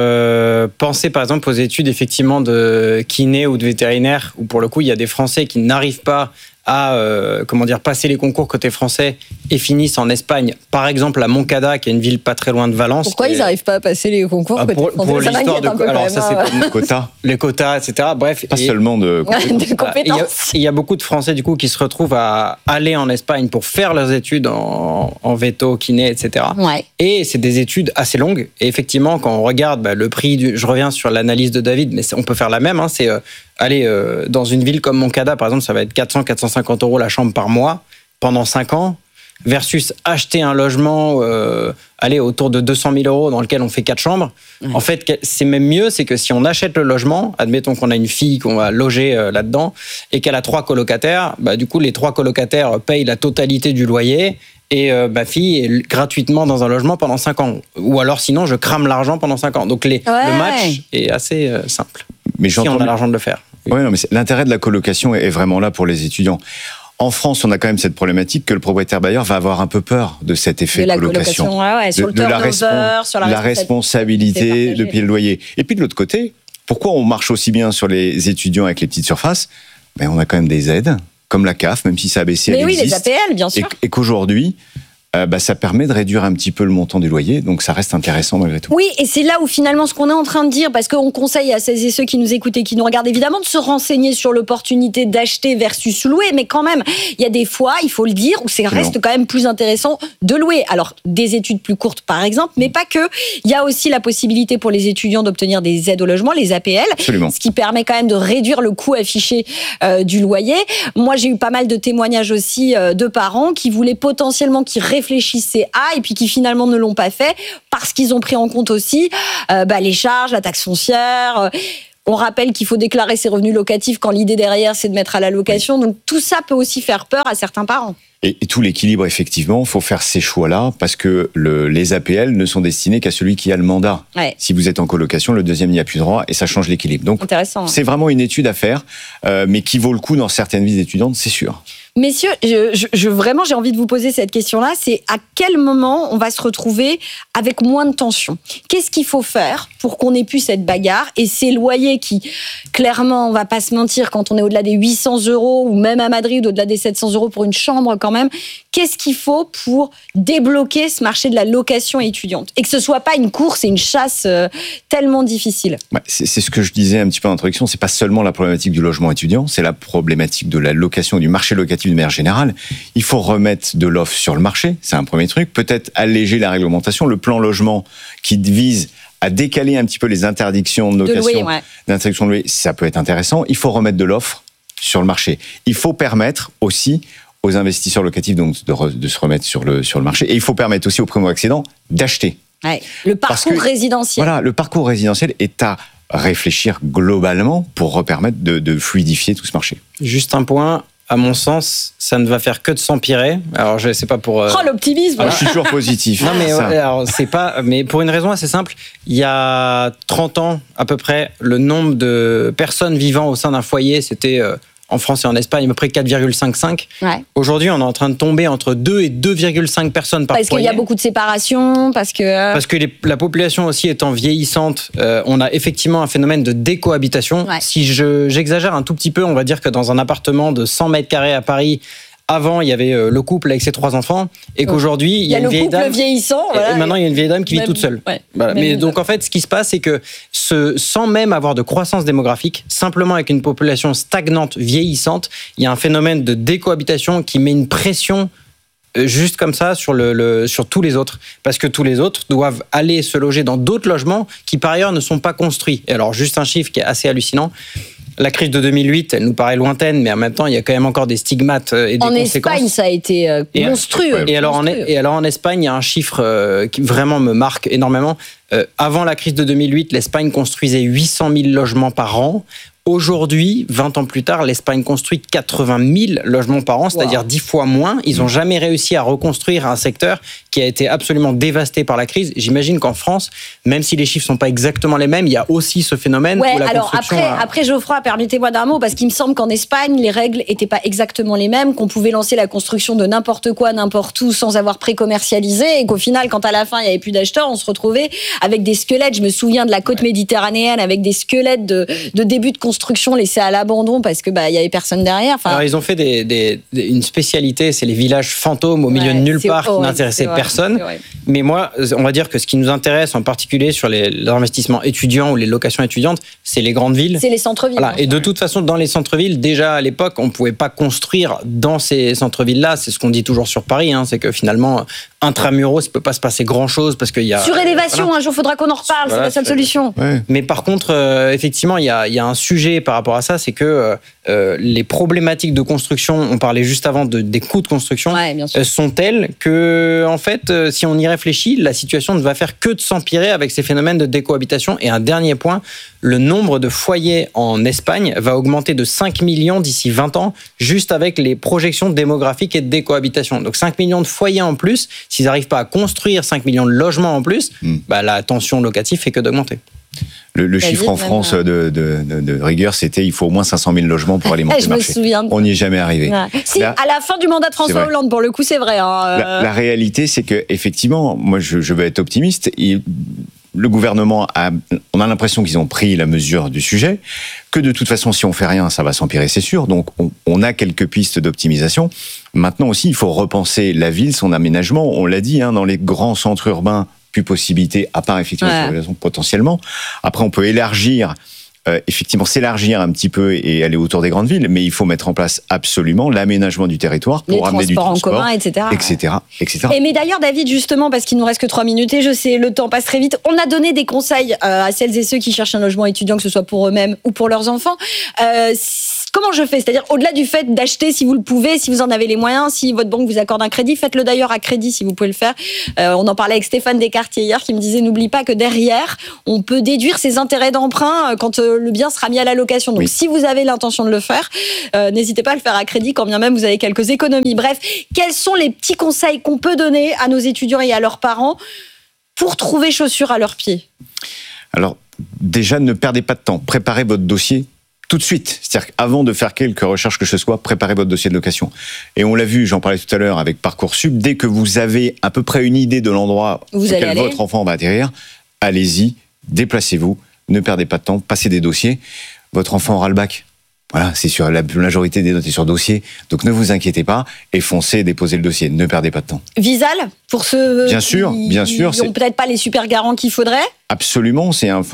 je pensais par exemple aux études effectivement de kiné ou de vétérinaire où pour le coup il y a des Français qui n'arrivent pas à passer les concours côté français et finissent en Espagne, par exemple à Moncada, qui est une ville pas très loin de Valence. Pourquoi ils n'arrivent pas à passer les concours côté français? Pour l'histoire de alors ça c'est les quotas. Les quotas, etc. Bref, pas seulement de compétences. Il y a beaucoup de Français du coup qui se retrouvent à aller en Espagne pour faire leurs études en véto, kiné, etc. Ouais. Et c'est des études assez longues. Et effectivement, quand on regarde le prix je reviens sur l'analyse de David, mais on peut faire la même. C'est aller dans une ville comme Moncada, par exemple, ça va être 400-450 € la chambre par mois pendant 5 ans, versus acheter un logement autour de 200 000 € dans lequel on fait 4 chambres. En fait, c'est même mieux, c'est que si on achète le logement, admettons qu'on a une fille qu'on va loger là-dedans et qu'elle a 3 colocataires, du coup, les 3 colocataires payent la totalité du loyer et ma fille est gratuitement dans un logement pendant 5 ans. Ou alors sinon, je crame l'argent pendant 5 ans. Donc le match est assez simple. Mais si on a l'argent de le faire. Oui, non, mais l'intérêt de la colocation est vraiment là pour les étudiants. En France, on a quand même cette problématique que le propriétaire bailleur va avoir un peu peur de cet effet de colocation. Sur la responsabilité de payer le loyer. Et puis de l'autre côté, pourquoi on marche aussi bien sur les étudiants avec les petites surfaces ? On a quand même des aides, comme la CAF, même si ça a baissé, elle existe. Mais oui, les APL, bien sûr. Et qu'aujourd'hui, ça permet de réduire un petit peu le montant du loyer, donc ça reste intéressant malgré tout. Oui, et c'est là où finalement ce qu'on est en train de dire, parce qu'on conseille à celles et ceux qui nous écoutent et qui nous regardent évidemment de se renseigner sur l'opportunité d'acheter versus louer, mais quand même, il y a des fois, il faut le dire, où ça reste quand même plus intéressant de louer. Alors, des études plus courtes par exemple, mais pas que. Il y a aussi la possibilité pour les étudiants d'obtenir des aides au logement, les APL, Absolument. Ce qui permet quand même de réduire le coût affiché du loyer. Moi, j'ai eu pas mal de témoignages aussi de parents qui voulaient potentiellement, qui réfléchissaient à, et puis qui finalement ne l'ont pas fait, parce qu'ils ont pris en compte aussi les charges, la taxe foncière. On rappelle qu'il faut déclarer ses revenus locatifs quand l'idée derrière, c'est de mettre à la location. Donc tout ça peut aussi faire peur à certains parents. Et tout l'équilibre, effectivement, il faut faire ces choix-là parce que les APL ne sont destinés qu'à celui qui a le mandat. Ouais. Si vous êtes en colocation, le deuxième n'y a plus droit et ça change l'équilibre. Donc, c'est vraiment une étude à faire, mais qui vaut le coup dans certaines vies étudiantes, c'est sûr. Messieurs, vraiment, j'ai envie de vous poser cette question-là. C'est à quel moment on va se retrouver avec moins de tension ? Qu'est-ce qu'il faut faire pour qu'on ait plus cette bagarre ? Et ces loyers qui, clairement, on va pas se mentir, quand on est au-delà des 800 € ou même à Madrid, au-delà des 700 € pour une chambre quand même, qu'est-ce qu'il faut pour débloquer ce marché de la location étudiante ? Et que ce soit pas une course et une chasse tellement difficile. C'est ce que je disais un petit peu en introduction. C'est pas seulement la problématique du logement étudiant, c'est la problématique de la location, du marché locatif de manière générale. Il faut remettre de l'offre sur le marché, c'est un premier truc. Peut-être alléger la réglementation, le plan logement qui vise à décaler un petit peu les interdictions de location, d'interdiction de louer, ça peut être intéressant. Il faut remettre de l'offre sur le marché. Il faut permettre aussi aux investisseurs locatifs donc de se remettre sur le marché. Et il faut permettre aussi aux primo-accédants d'acheter. Ouais, le parcours résidentiel. Voilà, le parcours résidentiel est à réfléchir globalement pour permettre de fluidifier tout ce marché. Juste un point. À mon sens, ça ne va faire que de s'empirer. Alors, je sais pas pour. Oh, l'optimisme. Je suis toujours positif. Non, mais alors, c'est pas. Mais pour une raison assez simple, il y a 30 ans à peu près, le nombre de personnes vivant au sein d'un foyer, c'était en France et en Espagne à peu près 4,55. Ouais. Aujourd'hui, on est en train de tomber entre 2 et 2,5 personnes par foyer. Parce qu'il y a beaucoup de séparations, parce que la population aussi étant vieillissante, on a effectivement un phénomène de décohabitation. Ouais. Si j'exagère un tout petit peu, on va dire que dans un appartement de 100 mètres carrés à Paris, avant, il y avait le couple avec ses 3 enfants, et qu'aujourd'hui, il y a une vieille dame. Le couple vieillissant, voilà. Et maintenant, il y a une vieille dame qui vit toute seule. Ouais, voilà. Mais donc, en fait, ce qui se passe, c'est que sans même avoir de croissance démographique, simplement avec une population stagnante, vieillissante, il y a un phénomène de décohabitation qui met une pression juste comme ça sur tous les autres, parce que tous les autres doivent aller se loger dans d'autres logements qui par ailleurs ne sont pas construits. Et alors juste un chiffre qui est assez hallucinant. La crise de 2008, elle nous paraît lointaine, mais en même temps, il y a quand même encore des stigmates et des conséquences. En Espagne, ça a été monstrueux. Et alors en Espagne, il y a un chiffre qui vraiment me marque énormément. Avant la crise de 2008, l'Espagne construisait 800 000 logements par an. Aujourd'hui, 20 ans plus tard, l'Espagne construit 80 000 logements par an, c'est-à-dire 10 fois moins. Ils n'ont jamais réussi à reconstruire un secteur qui a été absolument dévasté par la crise. J'imagine qu'en France, même si les chiffres ne sont pas exactement les mêmes, il y a aussi ce phénomène. Ouais, où la alors après Geoffroy, permettez-moi d'un mot, parce qu'il me semble qu'en Espagne, les règles n'étaient pas exactement les mêmes, qu'on pouvait lancer la construction de n'importe quoi, n'importe où, sans avoir pré-commercialisé, et qu'au final, quand à la fin, il n'y avait plus d'acheteurs, on se retrouvait avec des squelettes. Je me souviens de la côte méditerranéenne, avec des squelettes de début de construction laissés à l'abandon parce que il y avait personne derrière. Alors ils ont fait une spécialité, c'est les villages fantômes au milieu de nulle part qui n'intéressaient personne. Mais moi, on va dire que ce qui nous intéresse en particulier sur les investissements étudiants ou les locations étudiantes, c'est les grandes villes. C'est les centres-villes. Voilà. Et de toute façon, dans les centres-villes, déjà à l'époque, on ne pouvait pas construire dans ces centres-villes-là. C'est ce qu'on dit toujours sur Paris, c'est que finalement, intramuros, il ne peut pas se passer grand-chose parce qu'il y a... Surélévation, un jour, il faudra qu'on en reparle, c'est la seule solution. Ouais. Mais par contre, effectivement, il y a un sujet par rapport à ça, c'est que les problématiques de construction, on parlait juste avant des coûts de construction, sont telles que, en fait, si on y réfléchit, la situation ne va faire que de s'empirer avec ces phénomènes de décohabitation. Et un dernier point, le nombre de foyers en Espagne va augmenter de 5 millions d'ici 20 ans, juste avec les projections démographiques et de décohabitation. Donc 5 millions de foyers en plus, s'ils n'arrivent pas à construire 5 millions de logements en plus, la tension locative fait que d'augmenter. Le chiffre en France de rigueur, c'était il faut au moins 500 000 logements pour alimenter le marché. On n'y est jamais arrivé. Ouais. Si, à la fin du mandat de François Hollande, pour le coup, c'est vrai. La réalité, c'est que effectivement, moi, je veux être optimiste. le gouvernement on a l'impression qu'ils ont pris la mesure du sujet, que de toute façon, si on fait rien, ça va s'empirer, c'est sûr. Donc, on a quelques pistes d'optimisation. Maintenant aussi, il faut repenser la ville, son aménagement. On l'a dit, dans les grands centres urbains, plus possibilité, à part effectivement la circulation potentiellement. Après, on peut élargir. Effectivement s'élargir un petit peu et aller autour des grandes villes, mais il faut mettre en place absolument l'aménagement du territoire pour ramener du transport en commun, etc. Et mais d'ailleurs, David, justement, parce qu'il nous reste que 3 minutes et je sais, le temps passe très vite, on a donné des conseils à celles et ceux qui cherchent un logement étudiant, que ce soit pour eux-mêmes ou pour leurs enfants. Comment je fais ? C'est-à-dire, au-delà du fait d'acheter si vous le pouvez, si vous en avez les moyens, si votre banque vous accorde un crédit, faites-le d'ailleurs à crédit si vous pouvez le faire. On en parlait avec Stéphane Descartier hier qui me disait, n'oublie pas que derrière, on peut déduire ses intérêts d'emprunt quand le bien sera mis à la location. Donc, si vous avez l'intention de le faire, n'hésitez pas à le faire à crédit quand bien même vous avez quelques économies. Bref, quels sont les petits conseils qu'on peut donner à nos étudiants et à leurs parents pour trouver chaussures à leurs pieds ? Alors, déjà, ne perdez pas de temps. Préparez votre dossier tout de suite. C'est-à-dire qu'avant de faire quelques recherches que ce soit, préparez votre dossier de location. Et on l'a vu, j'en parlais tout à l'heure avec Parcoursup, dès que vous avez à peu près une idée de l'endroit auquel votre enfant va atterrir, allez-y, déplacez-vous, ne perdez pas de temps, passez des dossiers. Votre enfant aura le bac. Voilà, c'est sur la majorité des notes est sur dossier. Donc ne vous inquiétez pas et foncez, déposez le dossier. Ne perdez pas de temps. Visal, pour ceux qui n'ont peut-être pas les super garants qu'il faudrait. Absolument,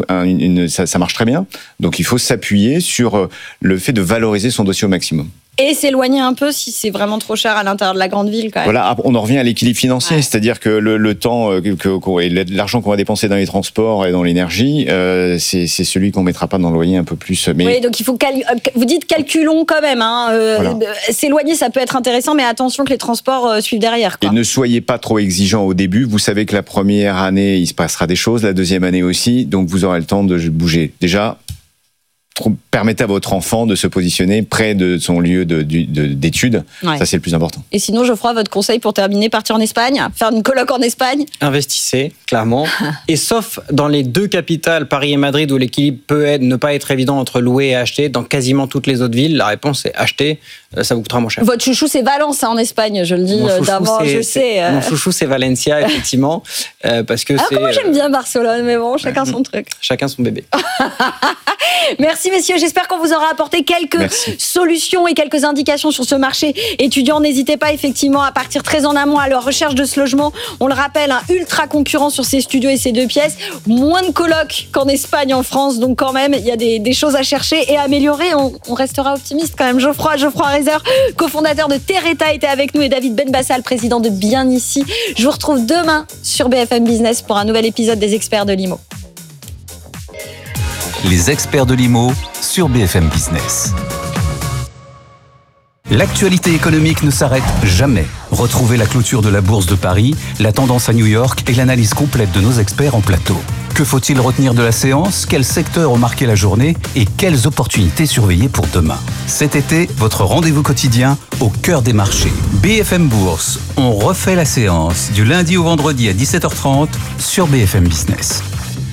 ça marche très bien. Donc il faut s'appuyer sur le fait de valoriser son dossier au maximum. Et s'éloigner un peu si c'est vraiment trop cher à l'intérieur de la grande ville quand même. Voilà, on en revient à l'équilibre financier, c'est-à-dire que le temps et l'argent qu'on va dépenser dans les transports et dans l'énergie, c'est celui qu'on mettra pas dans le loyer un peu plus. Mais... Oui, donc il faut vous dites calculons quand même. Voilà. S'éloigner, ça peut être intéressant, mais attention que les transports suivent derrière. Et ne soyez pas trop exigeants au début. Vous savez que la première année, il se passera des choses, la deuxième année aussi, donc vous aurez le temps de bouger. Déjà, permettez à votre enfant de se positionner près de son lieu d'études. Ouais. Ça, c'est le plus important. Et sinon, Geoffroy, votre conseil pour terminer, partir en Espagne, faire une coloc en Espagne ? Investissez, clairement. Et sauf dans les 2 capitales, Paris et Madrid, où l'équilibre peut ne pas être évident entre louer et acheter, dans quasiment toutes les autres villes, la réponse est acheter. Ça vous coûtera moins cher. Votre chouchou, c'est Valence, en Espagne, je le dis d'avant, je sais. Mon chouchou, c'est Valencia, effectivement. Parce que moi, j'aime bien Barcelone, mais bon, chacun son truc. Chacun son bébé. Merci, messieurs. J'espère qu'on vous aura apporté quelques solutions et quelques indications sur ce marché étudiant. N'hésitez pas, effectivement, à partir très en amont à leur recherche de ce logement. On le rappelle, ultra concurrent sur ces studios et ces 2 pièces. Moins de colocs qu'en Espagne, en France. Donc, quand même, il y a des choses à chercher et à améliorer. On restera optimiste quand même. Geoffroy Reiser, cofondateur de Terreta, était avec nous, et David Benbassal, président de Bien Ici. Je vous retrouve demain sur BFM Business pour un nouvel épisode des Experts de l'IMO. Les Experts de l'IMO sur BFM Business. L'actualité économique ne s'arrête jamais. Retrouvez la clôture de la Bourse de Paris, la tendance à New York et l'analyse complète de nos experts en plateau. Que faut-il retenir de la séance ? Quels secteurs ont marqué la journée ? Et quelles opportunités surveiller pour demain ? Cet été, votre rendez-vous quotidien au cœur des marchés. BFM Bourse, on refait la séance du lundi au vendredi à 17h30 sur BFM Business.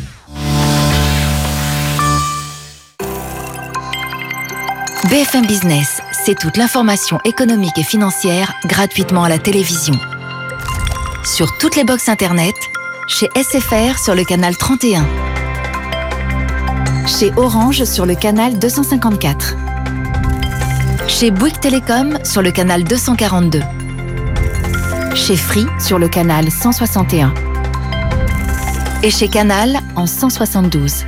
BFM Business, c'est toute l'information économique et financière gratuitement à la télévision. Sur toutes les box internet, chez SFR sur le canal 31, chez Orange sur le canal 254, chez Bouygues Télécom sur le canal 242, chez Free sur le canal 161 et chez Canal en 172.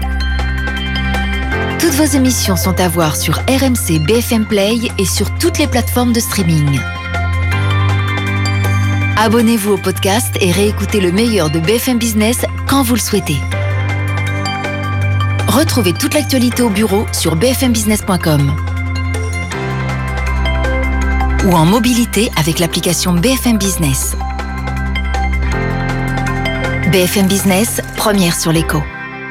Toutes vos émissions sont à voir sur RMC BFM Play et sur toutes les plateformes de streaming. Abonnez-vous au podcast et réécoutez le meilleur de BFM Business quand vous le souhaitez. Retrouvez toute l'actualité au bureau sur bfmbusiness.com ou en mobilité avec l'application BFM Business. BFM Business, première sur l'écho.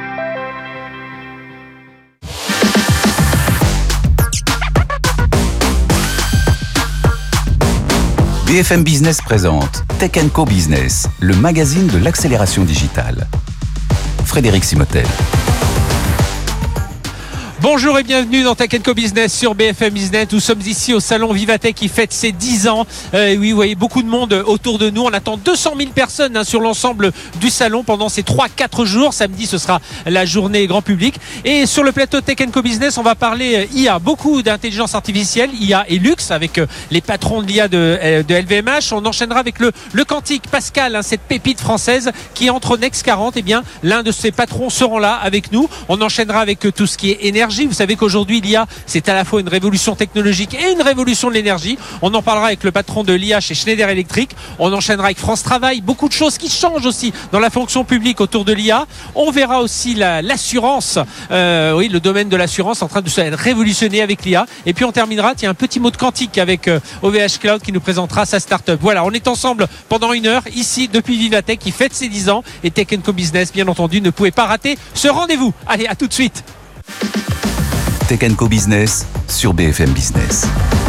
BFM Business présente Tech & Co Business, le magazine de l'accélération digitale. Frédéric Simotel. Bonjour et bienvenue dans Tech & Co Business sur BFM Business. Nous sommes ici au salon Vivatech qui fête ses 10 ans. Oui, vous voyez beaucoup de monde autour de nous. On attend 200 000 personnes sur l'ensemble du salon pendant ces 3-4 jours. Samedi, ce sera la journée grand public. Et sur le plateau Tech & Co Business, on va parler IA, beaucoup d'intelligence artificielle, IA et luxe avec les patrons de l'IA de LVMH. On enchaînera avec le quantique Pascal, cette pépite française qui entre au Next 40. Eh bien, l'un de ses patrons seront là avec nous. On enchaînera avec tout ce qui est énergie. Vous savez qu'aujourd'hui l'IA c'est à la fois une révolution technologique et une révolution de l'énergie. On en parlera avec le patron de l'IA chez Schneider Electric. On enchaînera avec France Travail. Beaucoup de choses qui changent aussi dans la fonction publique autour de l'IA. On verra aussi l'assurance, le domaine de l'assurance en train de se révolutionner avec l'IA. Et puis on terminera, un petit mot de quantique avec OVH Cloud qui nous présentera sa start-up. Voilà, on est ensemble pendant 1 heure ici depuis Vivatech qui fête ses 10 ans et Tech & Co Business bien entendu ne pouvait pas rater ce rendez-vous. Allez, à tout de suite. Tech & Co Business sur BFM Business.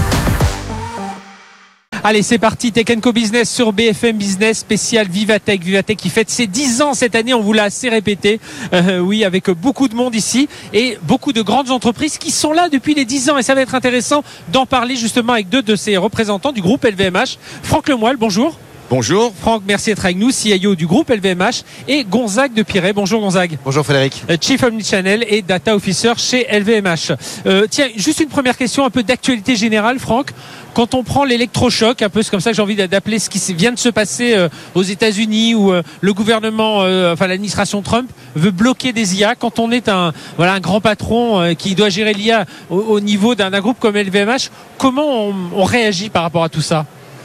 Allez, c'est parti, Tech & Co Business sur BFM Business, spécial Vivatech. Vivatech qui fête ses 10 ans cette année, on vous l'a assez répété. Oui, avec beaucoup de monde ici et beaucoup de grandes entreprises qui sont là depuis les 10 ans. Et ça va être intéressant d'en parler justement avec 2 de ces représentants du groupe LVMH. Franck Lemoyle, bonjour. Bonjour. Franck, merci d'être avec nous, CIO du groupe LVMH, et Gonzague de Pirey. Bonjour Gonzague. Bonjour Frédéric. Chief Omnichannel et Data Officer chez LVMH. Tiens, juste une première question, un peu d'actualité générale, Franck. Quand on prend l'électrochoc, un peu c'est comme ça que j'ai envie d'appeler ce qui vient de se passer aux États-Unis où le gouvernement, l'administration Trump veut bloquer des IA. Quand on est un grand patron qui doit gérer l'IA au niveau d'un groupe comme LVMH, comment on réagit par rapport à tout ça ?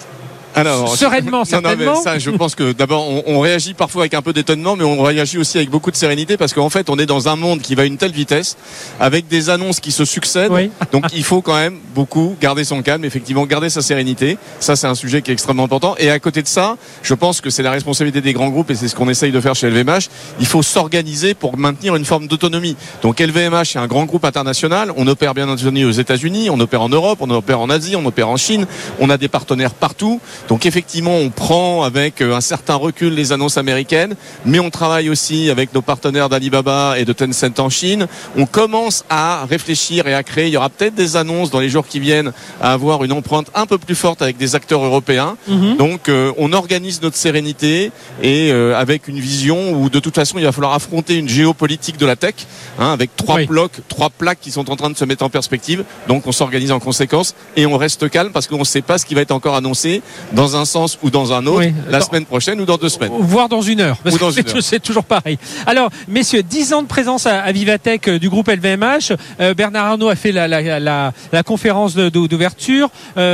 Alors, sereinement, certainement. Non, ça, je pense que d'abord, on réagit parfois avec un peu d'étonnement, mais on réagit aussi avec beaucoup de sérénité parce qu'en fait, on est dans un monde qui va à une telle vitesse, avec des annonces qui se succèdent. Oui. Donc, il faut quand même beaucoup garder son calme, effectivement, garder sa sérénité. Ça, c'est un sujet qui est extrêmement important. Et à côté de ça, je pense que c'est la responsabilité des grands groupes et c'est ce qu'on essaye de faire chez LVMH. Il faut s'organiser pour maintenir une forme d'autonomie. Donc, LVMH, c'est un grand groupe international. On opère bien entendu aux États-Unis, on opère en Europe, on opère en Asie, on opère en Chine. On a des partenaires partout. Donc effectivement, on prend avec un certain recul les annonces américaines, mais on travaille aussi avec nos partenaires d'Alibaba et de Tencent en Chine. On commence à réfléchir et à créer. Il y aura peut-être des annonces dans les jours qui viennent à avoir une empreinte un peu plus forte avec des acteurs européens. Donc on organise notre sérénité et avec une vision où de toute façon il va falloir affronter une géopolitique de la tech, avec 3 plaques qui sont en train de se mettre en perspective. Donc on s'organise en conséquence et on reste calme parce qu'on ne sait pas ce qui va être encore annoncé dans un sens ou dans un autre, la semaine prochaine ou dans 2 semaines. Voire dans 1 heure. Parce que c'est toujours pareil. Alors, messieurs, 10 ans de présence à Vivatech du groupe LVMH. Bernard Arnault a fait la conférence d'ouverture.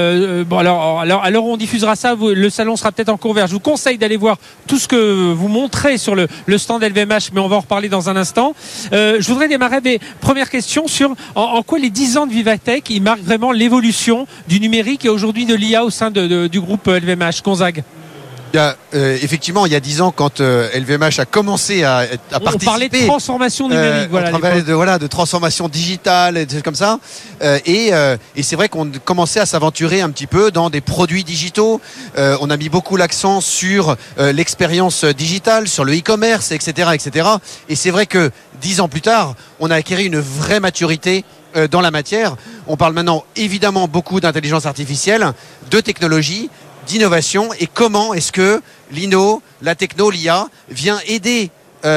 Alors, à l'heure où on diffusera ça, le salon sera peut-être encore ouvert. Je vous conseille d'aller voir tout ce que vous montrez sur le stand LVMH, mais on va en reparler dans un instant. Je voudrais démarrer avec première question sur en quoi les 10 ans de Vivatech, ils marquent vraiment l'évolution du numérique et aujourd'hui de l'IA au sein du groupe LVMH. Gonzague. Effectivement, il y a 10 ans, quand LVMH a commencé à participer. On parlait de transformation numérique, de transformation digitale, et des choses comme ça. Et c'est vrai qu'on commençait à s'aventurer un petit peu dans des produits digitaux. On a mis beaucoup l'accent sur l'expérience digitale, sur le e-commerce, etc., etc. Et c'est vrai que 10 ans plus tard, on a acquis une vraie maturité dans la matière. On parle maintenant évidemment beaucoup d'intelligence artificielle, de technologie, d'innovation, et comment est-ce que l'INO, la techno, l'IA vient aider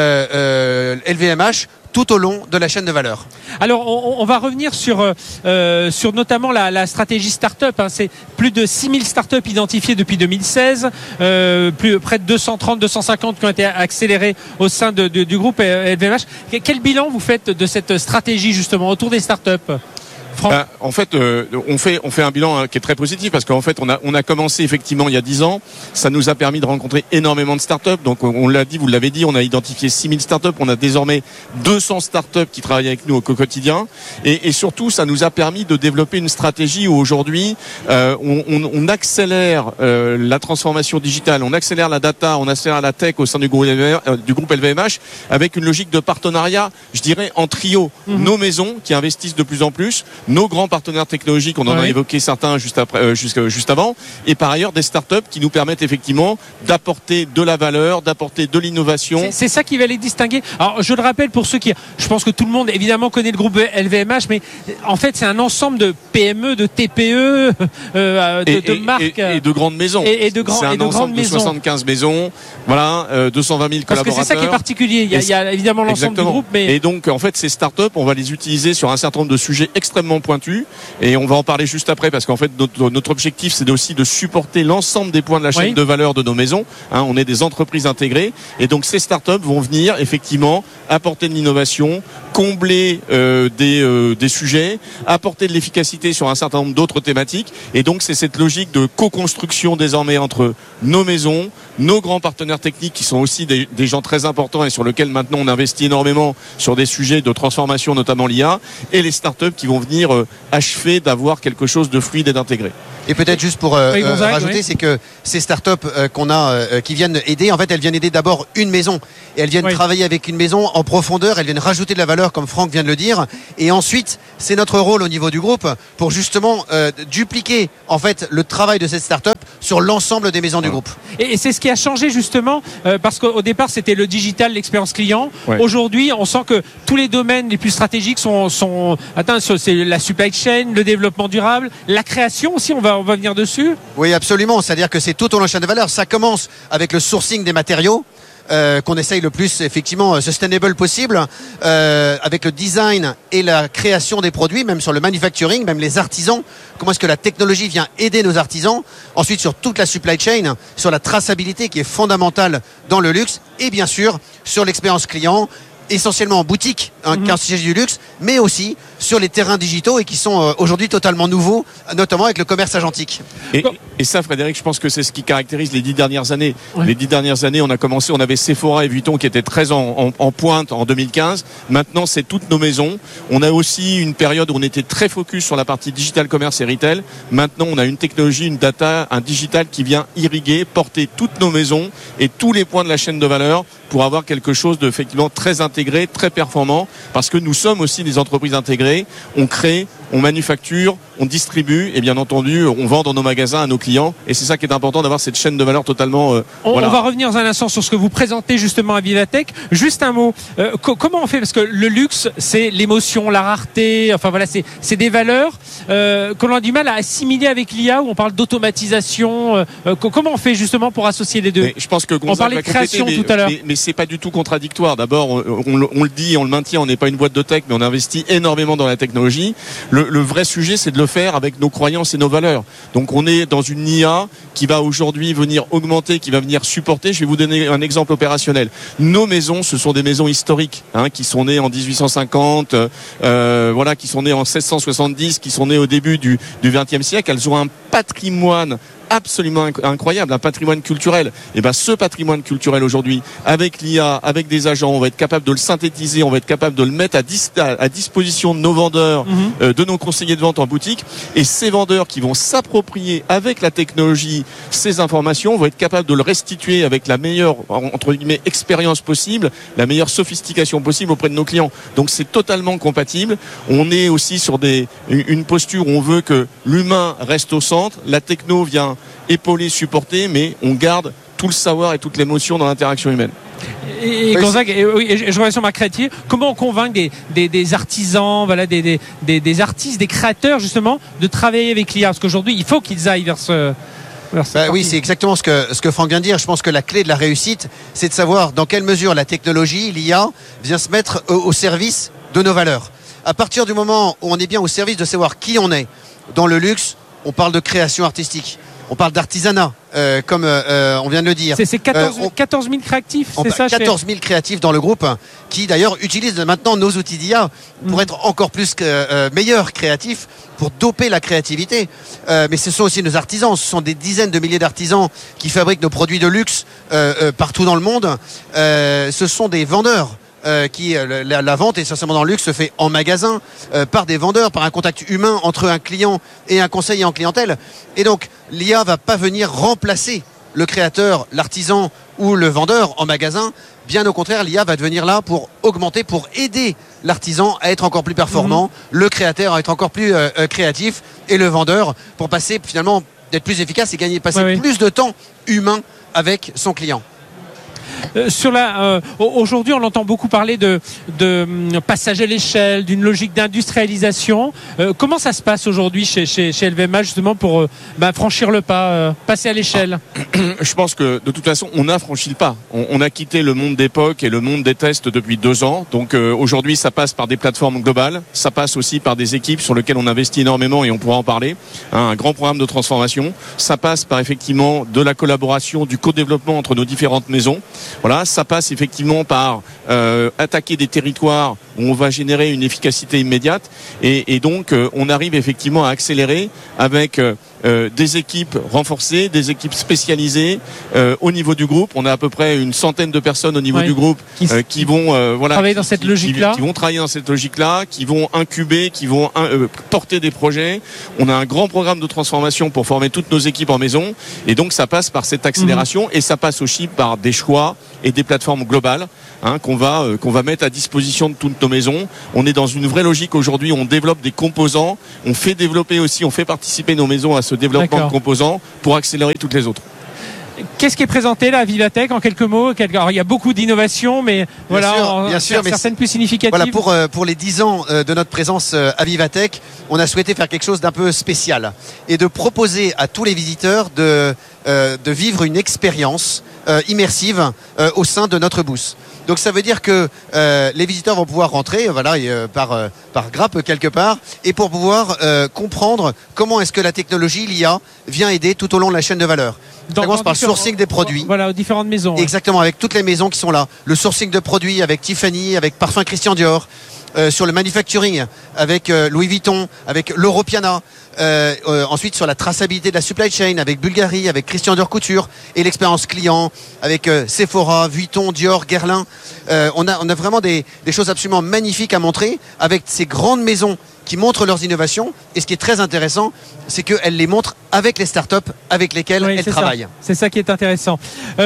LVMH tout au long de la chaîne de valeur. Alors, on va revenir sur notamment la stratégie start-up. C'est plus de 6000 start-up identifiées depuis 2016, près de 230, 250 qui ont été accélérées au sein du groupe LVMH. Quel bilan vous faites de cette stratégie justement autour des start-up ? En fait, on fait un bilan qui est très positif parce qu'en fait, on a commencé effectivement il y a 10 ans. Ça nous a permis de rencontrer énormément de startups. Donc, on l'a dit, vous l'avez dit, on a identifié 6000 startups. On a désormais 200 startups qui travaillent avec nous au quotidien. Et surtout, ça nous a permis de développer une stratégie où aujourd'hui, on accélère la transformation digitale, on accélère la data, on accélère la tech au sein du groupe LVMH avec une logique de partenariat, je dirais, en trio. Nos maisons qui investissent de plus en plus, nos grands partenaires technologiques, on en a évoqué certains juste avant, et par ailleurs des startups qui nous permettent effectivement d'apporter de la valeur, d'apporter de l'innovation. C'est ça qui va les distinguer. Alors je le rappelle pour ceux qui, je pense que tout le monde évidemment connaît le groupe LVMH, mais en fait c'est un ensemble de PME, de TPE, de marques et de grandes maisons. C'est un ensemble de 75 maisons, voilà, 220 000 collaborateurs. Parce que c'est ça qui est particulier. Il y a évidemment l'ensemble du groupe, mais et donc en fait ces startups, on va les utiliser sur un certain nombre de sujets extrêmement pointus, et on va en parler juste après parce qu'en fait notre objectif c'est aussi de supporter l'ensemble des points de la chaîne de valeur de nos maisons. On est des entreprises intégrées, et donc ces startups vont venir effectivement apporter de l'innovation, combler des sujets, apporter de l'efficacité sur un certain nombre d'autres thématiques, et donc c'est cette logique de co-construction désormais entre nos maisons, nos grands partenaires techniques qui sont aussi des gens très importants et sur lesquels maintenant on investit énormément sur des sujets de transformation, notamment l'IA, et les startups qui vont venir achever d'avoir quelque chose de fluide et d'intégré. Et peut-être juste pour rajouter, c'est que ces startups qu'on a, qui viennent aider, en fait, elles viennent aider d'abord une maison. Et elles viennent travailler avec une maison en profondeur, elles viennent rajouter de la valeur, comme Franck vient de le dire. Et ensuite, c'est notre rôle au niveau du groupe pour justement dupliquer, en fait, le travail de cette startup sur l'ensemble des maisons du groupe. Et c'est ce qui a changé justement, parce qu'au départ, c'était le digital, l'expérience client. Aujourd'hui, on sent que tous les domaines les plus stratégiques sont atteints. C'est la supply chain, le développement durable, la création aussi, on va venir dessus. Oui, absolument. C'est-à-dire que c'est tout au long de la chaîne de valeur. Ça commence avec le sourcing des matériaux. Qu'on essaye le plus effectivement sustainable possible, avec le design et la création des produits, même sur le manufacturing, même les artisans, comment est-ce que la technologie vient aider nos artisans, ensuite sur toute la supply chain, sur la traçabilité qui est fondamentale dans le luxe, et bien sûr sur l'expérience client, essentiellement en boutique, quand il s'agit du luxe, mais aussi sur les terrains digitaux et qui sont aujourd'hui totalement nouveaux, notamment avec le commerce agentique. Et ça, Frédéric, je pense que c'est ce qui caractérise les 10 dernières années. Les 10 dernières années, on avait Sephora et Vuitton qui étaient très en pointe en 2015. Maintenant, c'est toutes nos maisons. On a aussi une période où on était très focus sur la partie digital commerce et retail. Maintenant, on a une technologie, une data, un digital qui vient irriguer, porter toutes nos maisons et tous les points de la chaîne de valeur pour avoir quelque chose de effectivement très intégré, très performant, parce que nous sommes aussi des entreprises intégrées. On crée, on manufacture, on distribue et bien entendu on vend dans nos magasins à nos clients, et c'est ça qui est important, d'avoir cette chaîne de valeur totalement on va revenir dans un instant sur ce que vous présentez justement à Vivatech. Juste un mot, comment on fait, parce que le luxe c'est l'émotion, la rareté, enfin voilà, c'est des valeurs qu'on a du mal à assimiler avec l'IA, où on parle d'automatisation. Comment on fait justement pour associer les deux? Mais je pense que on parlait de création tout à l'heure, mais c'est pas du tout contradictoire. D'abord on le dit, on le maintient, on n'est pas une boîte de tech, mais on investit énormément dans la technologie. Le vrai sujet, c'est de le faire avec nos croyances et nos valeurs. Donc on est dans une IA qui va aujourd'hui venir augmenter, qui va venir supporter. Je vais vous donner un exemple opérationnel. Nos maisons, ce sont des maisons historiques, qui sont nées en 1850, qui sont nées en 1670, qui sont nées au début du XXe siècle. Elles ont un patrimoine absolument incroyable, un patrimoine culturel. Et ce patrimoine culturel aujourd'hui, avec l'IA, avec des agents, on va être capable de le synthétiser, on va être capable de le mettre à disposition de nos vendeurs, de nos conseillers de vente en boutique, et ces vendeurs qui vont s'approprier avec la technologie ces informations vont être capables de le restituer avec la meilleure, entre guillemets, expérience possible, la meilleure sophistication possible auprès de nos clients. Donc c'est totalement compatible. On est aussi sur une posture où on veut que l'humain reste au centre, la techno vient épauler, supporter, mais on garde tout le savoir et toute l'émotion dans l'interaction humaine. Et Gonzague, je reviens sur ma créativité. Comment on convainc des artisans, des artistes, des créateurs justement, de travailler avec l'IA? Parce qu'aujourd'hui, il faut qu'ils aillent vers ce... oui, c'est exactement ce que Franck vient de dire. Je pense que la clé de la réussite, c'est de savoir dans quelle mesure la technologie, l'IA, vient se mettre au service de nos valeurs. À partir du moment où on est bien au service de savoir qui on est, dans le luxe, on parle de création artistique. On parle d'artisanat, comme on vient de le dire. C'est 14 000 créatifs, c'est ça? 14 000 créatifs dans le groupe, qui d'ailleurs utilisent maintenant nos outils d'IA pour être encore plus meilleurs créatifs, pour doper la créativité. Mais ce sont aussi nos artisans, ce sont des dizaines de milliers d'artisans qui fabriquent nos produits de luxe partout dans le monde. Ce sont des vendeurs. La vente, essentiellement dans le luxe, se fait en magasin, par des vendeurs, par un contact humain entre un client et un conseiller en clientèle. Et donc, l'IA va pas venir remplacer le créateur, l'artisan ou le vendeur en magasin. Bien au contraire, l'IA va devenir là pour augmenter, pour aider l'artisan à être encore plus performant, le créateur à être encore plus créatif, et le vendeur pour passer finalement d'être plus efficace et passer plus de temps humain avec son client. Aujourd'hui, on entend beaucoup parler de passage à l'échelle, d'une logique d'industrialisation. Comment ça se passe aujourd'hui chez LVMH justement pour franchir le pas, passer à l'échelle? Je pense que de toute façon, on a franchi le pas. On a quitté le monde d'époque et le monde des tests depuis 2 ans. Donc aujourd'hui, ça passe par des plateformes globales. Ça passe aussi par des équipes sur lesquelles on investit énormément et on pourra en parler. Un grand programme de transformation. Ça passe par effectivement de la collaboration, du co-développement entre nos différentes maisons. Voilà, ça passe effectivement par attaquer des territoires où on va générer une efficacité immédiate et donc on arrive effectivement à accélérer avec des équipes renforcées, des équipes spécialisées au niveau du groupe. On a à peu près une centaine de personnes au niveau du groupe qui vont travailler dans cette logique-là, qui vont travailler dans cette logique-là, qui vont incuber, qui vont porter des projets. On a un grand programme de transformation pour former toutes nos équipes en maison et donc ça passe par cette accélération et ça passe aussi par des choix et des plateformes globales qu'on va mettre à disposition de toutes nos maisons. On est dans une vraie logique aujourd'hui, on développe des composants, on fait développer aussi, on fait participer nos maisons à ce développement de composants pour accélérer toutes les autres. Qu'est-ce qui est présenté là à Vivatech en quelques mots? Alors, il y a beaucoup d'innovations, mais bien sûr, certaines plus significatives. Voilà, pour les 10 ans de notre présence à Vivatech, on a souhaité faire quelque chose d'un peu spécial et de proposer à tous les visiteurs de vivre une expérience immersive au sein de notre booth. Donc ça veut dire que les visiteurs vont pouvoir rentrer par grappe quelque part et pour pouvoir comprendre comment est-ce que la technologie, l'IA, vient aider tout au long de la chaîne de valeur. Ça commence par le sourcing des produits. Voilà, aux différentes maisons. Exactement, avec toutes les maisons qui sont là. Le sourcing de produits avec Tiffany, avec Parfum Christian Dior. Sur le manufacturing avec Louis Vuitton, avec l'Europiana. Ensuite sur la traçabilité de la supply chain avec Bulgari, avec Christian Dior Couture et l'expérience client avec Sephora, Vuitton, Dior, Guerlain. On a vraiment des choses absolument magnifiques à montrer avec ces grandes maisons qui montrent leurs innovations et ce qui est très intéressant c'est qu'elles les montrent avec les startups avec lesquelles elles travaillent. C'est ça qui est intéressant.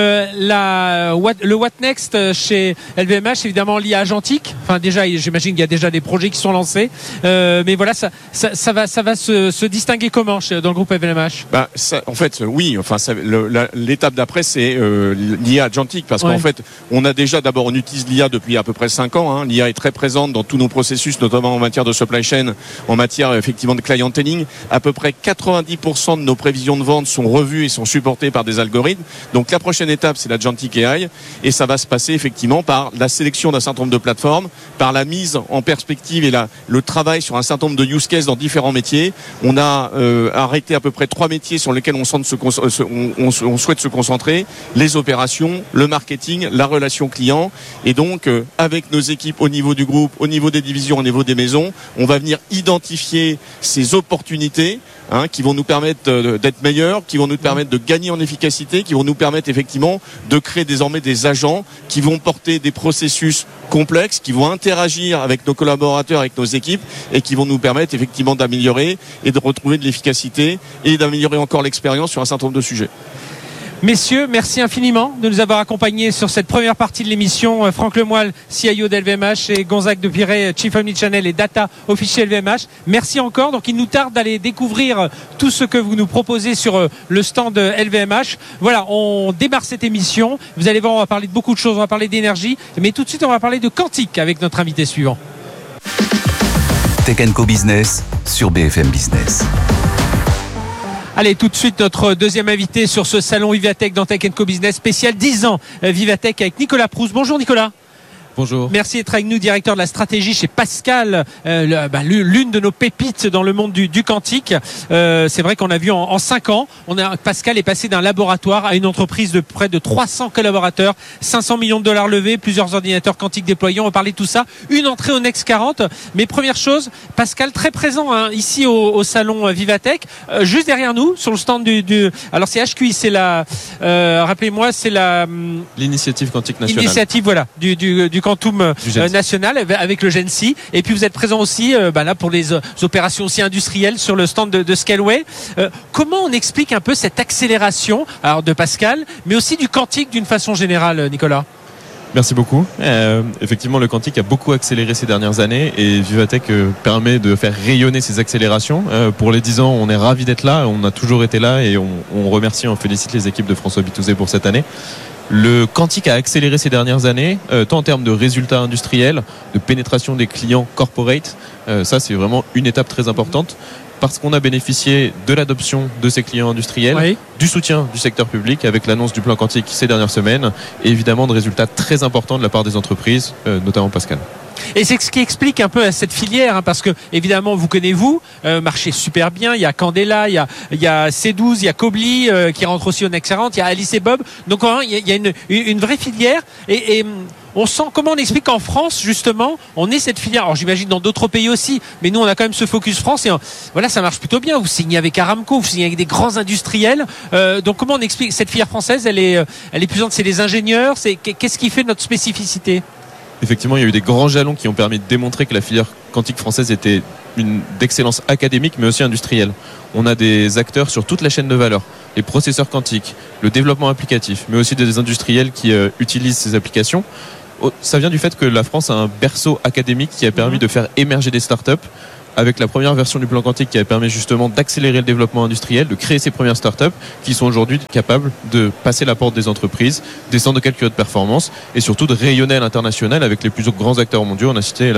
Le What Next chez LVMH, évidemment l'IA agentique. Enfin déjà, j'imagine qu'il y a déjà des projets qui sont lancés, mais voilà, ça va se distinguer comment dans le groupe LVMH? En fait, oui. Enfin, l'étape d'après, c'est l'IA agentique, parce qu'en fait, on utilise l'IA depuis à peu près 5 ans. L'IA est très présente dans tous nos processus, notamment en matière de supply chain, en matière effectivement de clienteling. À peu près 90% de nos prévisions de vente sont revues et sont supportées par des algorithmes. Donc la prochaine étape, c'est l'agentic AI, et ça va se passer effectivement par la sélection d'un certain nombre de plateformes, par la mise en perspective et le travail sur un certain nombre de use cases dans différents métiers. On a arrêté à peu près 3 métiers sur lesquels on souhaite se concentrer: les opérations, le marketing, la relation client. Et donc avec nos équipes au niveau du groupe, au niveau des divisions, au niveau des maisons, on va venir identifier ces opportunités qui vont nous permettre d'être meilleurs, qui vont nous permettre de gagner en efficacité, qui vont nous permettre effectivement de créer désormais des agents qui vont porter des processus complexes, qui vont interagir avec nos collaborateurs, avec nos équipes, et qui vont nous permettre effectivement d'améliorer et de retrouver de l'efficacité et d'améliorer encore l'expérience sur un certain nombre de sujets. Messieurs, merci infiniment de nous avoir accompagnés sur cette première partie de l'émission. Franck Lemoyle, CIO d'LVMH, et Gonzague de Pirey, Chief Omnichannel et Data Officier LVMH. Merci encore. Donc il nous tarde d'aller découvrir tout ce que vous nous proposez sur le stand de LVMH. Voilà, on démarre cette émission. Vous allez voir, on va parler de beaucoup de choses. On va parler d'énergie, mais tout de suite on va parler de quantique avec notre invité suivant. Tech & Co Business sur BFM Business. Allez, tout de suite, notre deuxième invité sur ce salon Vivatech dans Tech & Co Business spécial 10 ans Vivatech avec Nicolas Proust. Bonjour Nicolas. Bonjour. Merci d'être avec nous, directeur de la stratégie chez Pascal, l'une de nos pépites dans le monde du quantique. C'est vrai qu'on a vu en 5 ans, Pascal est passé d'un laboratoire à une entreprise de près de 300 collaborateurs, 500 millions de dollars levés, plusieurs ordinateurs quantiques déployés. On va parler de tout ça. Une entrée au Next 40. Mais première chose, Pascal très présent ici au salon Vivatech, juste derrière nous, sur le stand alors c'est HQI, c'est rappelez-moi, c'est l'initiative quantique nationale. Initiative, voilà, du Quantum National avec le GENSI. Et puis vous êtes présent aussi là pour les opérations aussi industrielles sur le stand de Scaleway. Comment on explique un peu cette accélération alors de Pascal, mais aussi du quantique d'une façon générale, Nicolas? Merci beaucoup. Effectivement, le quantique a beaucoup accéléré ces dernières années et Vivatech permet de faire rayonner ces accélérations. Pour les 10 ans, on est ravis d'être là, on a toujours été là et on remercie, on félicite les équipes de François Bitouzé pour cette année. Le quantique a accéléré ces dernières années, tant en termes de résultats industriels, de pénétration des clients corporate. Ça, c'est vraiment une étape très importante. Parce qu'on a bénéficié de l'adoption de ces clients industriels, du soutien du secteur public avec l'annonce du plan quantique ces dernières semaines et évidemment de résultats très importants de la part des entreprises, notamment Pascal. Et c'est ce qui explique un peu cette filière, parce que évidemment vous connaissez marché super bien, il y a Candela, il y a C12, il y a Kobli qui rentre aussi au Next 40, il y a Alice et Bob, donc il y a une vraie filière et on sent, comment on explique qu'en France justement on est cette filière, alors j'imagine dans d'autres pays aussi, mais nous on a quand même ce focus France et voilà, ça marche plutôt bien. Vous signez avec Aramco, vous signez avec des grands industriels, donc comment on explique cette filière française? Elle est puissante, c'est les ingénieurs, qu'est-ce qui fait notre spécificité? Effectivement, il y a eu des grands jalons qui ont permis de démontrer que la filière quantique française était d'excellence académique mais aussi industrielle. On a des acteurs sur toute la chaîne de valeur, les processeurs quantiques, le développement applicatif, mais aussi des industriels qui utilisent ces applications. Ça vient du fait que la France a un berceau académique qui a permis de faire émerger des startups, avec la première version du plan quantique qui a permis justement d'accélérer le développement industriel, de créer ces premières startups qui sont aujourd'hui capables de passer la porte des entreprises, des centres de calcul de performance et surtout de rayonner à l'international avec les plus grands acteurs mondiaux. On a cité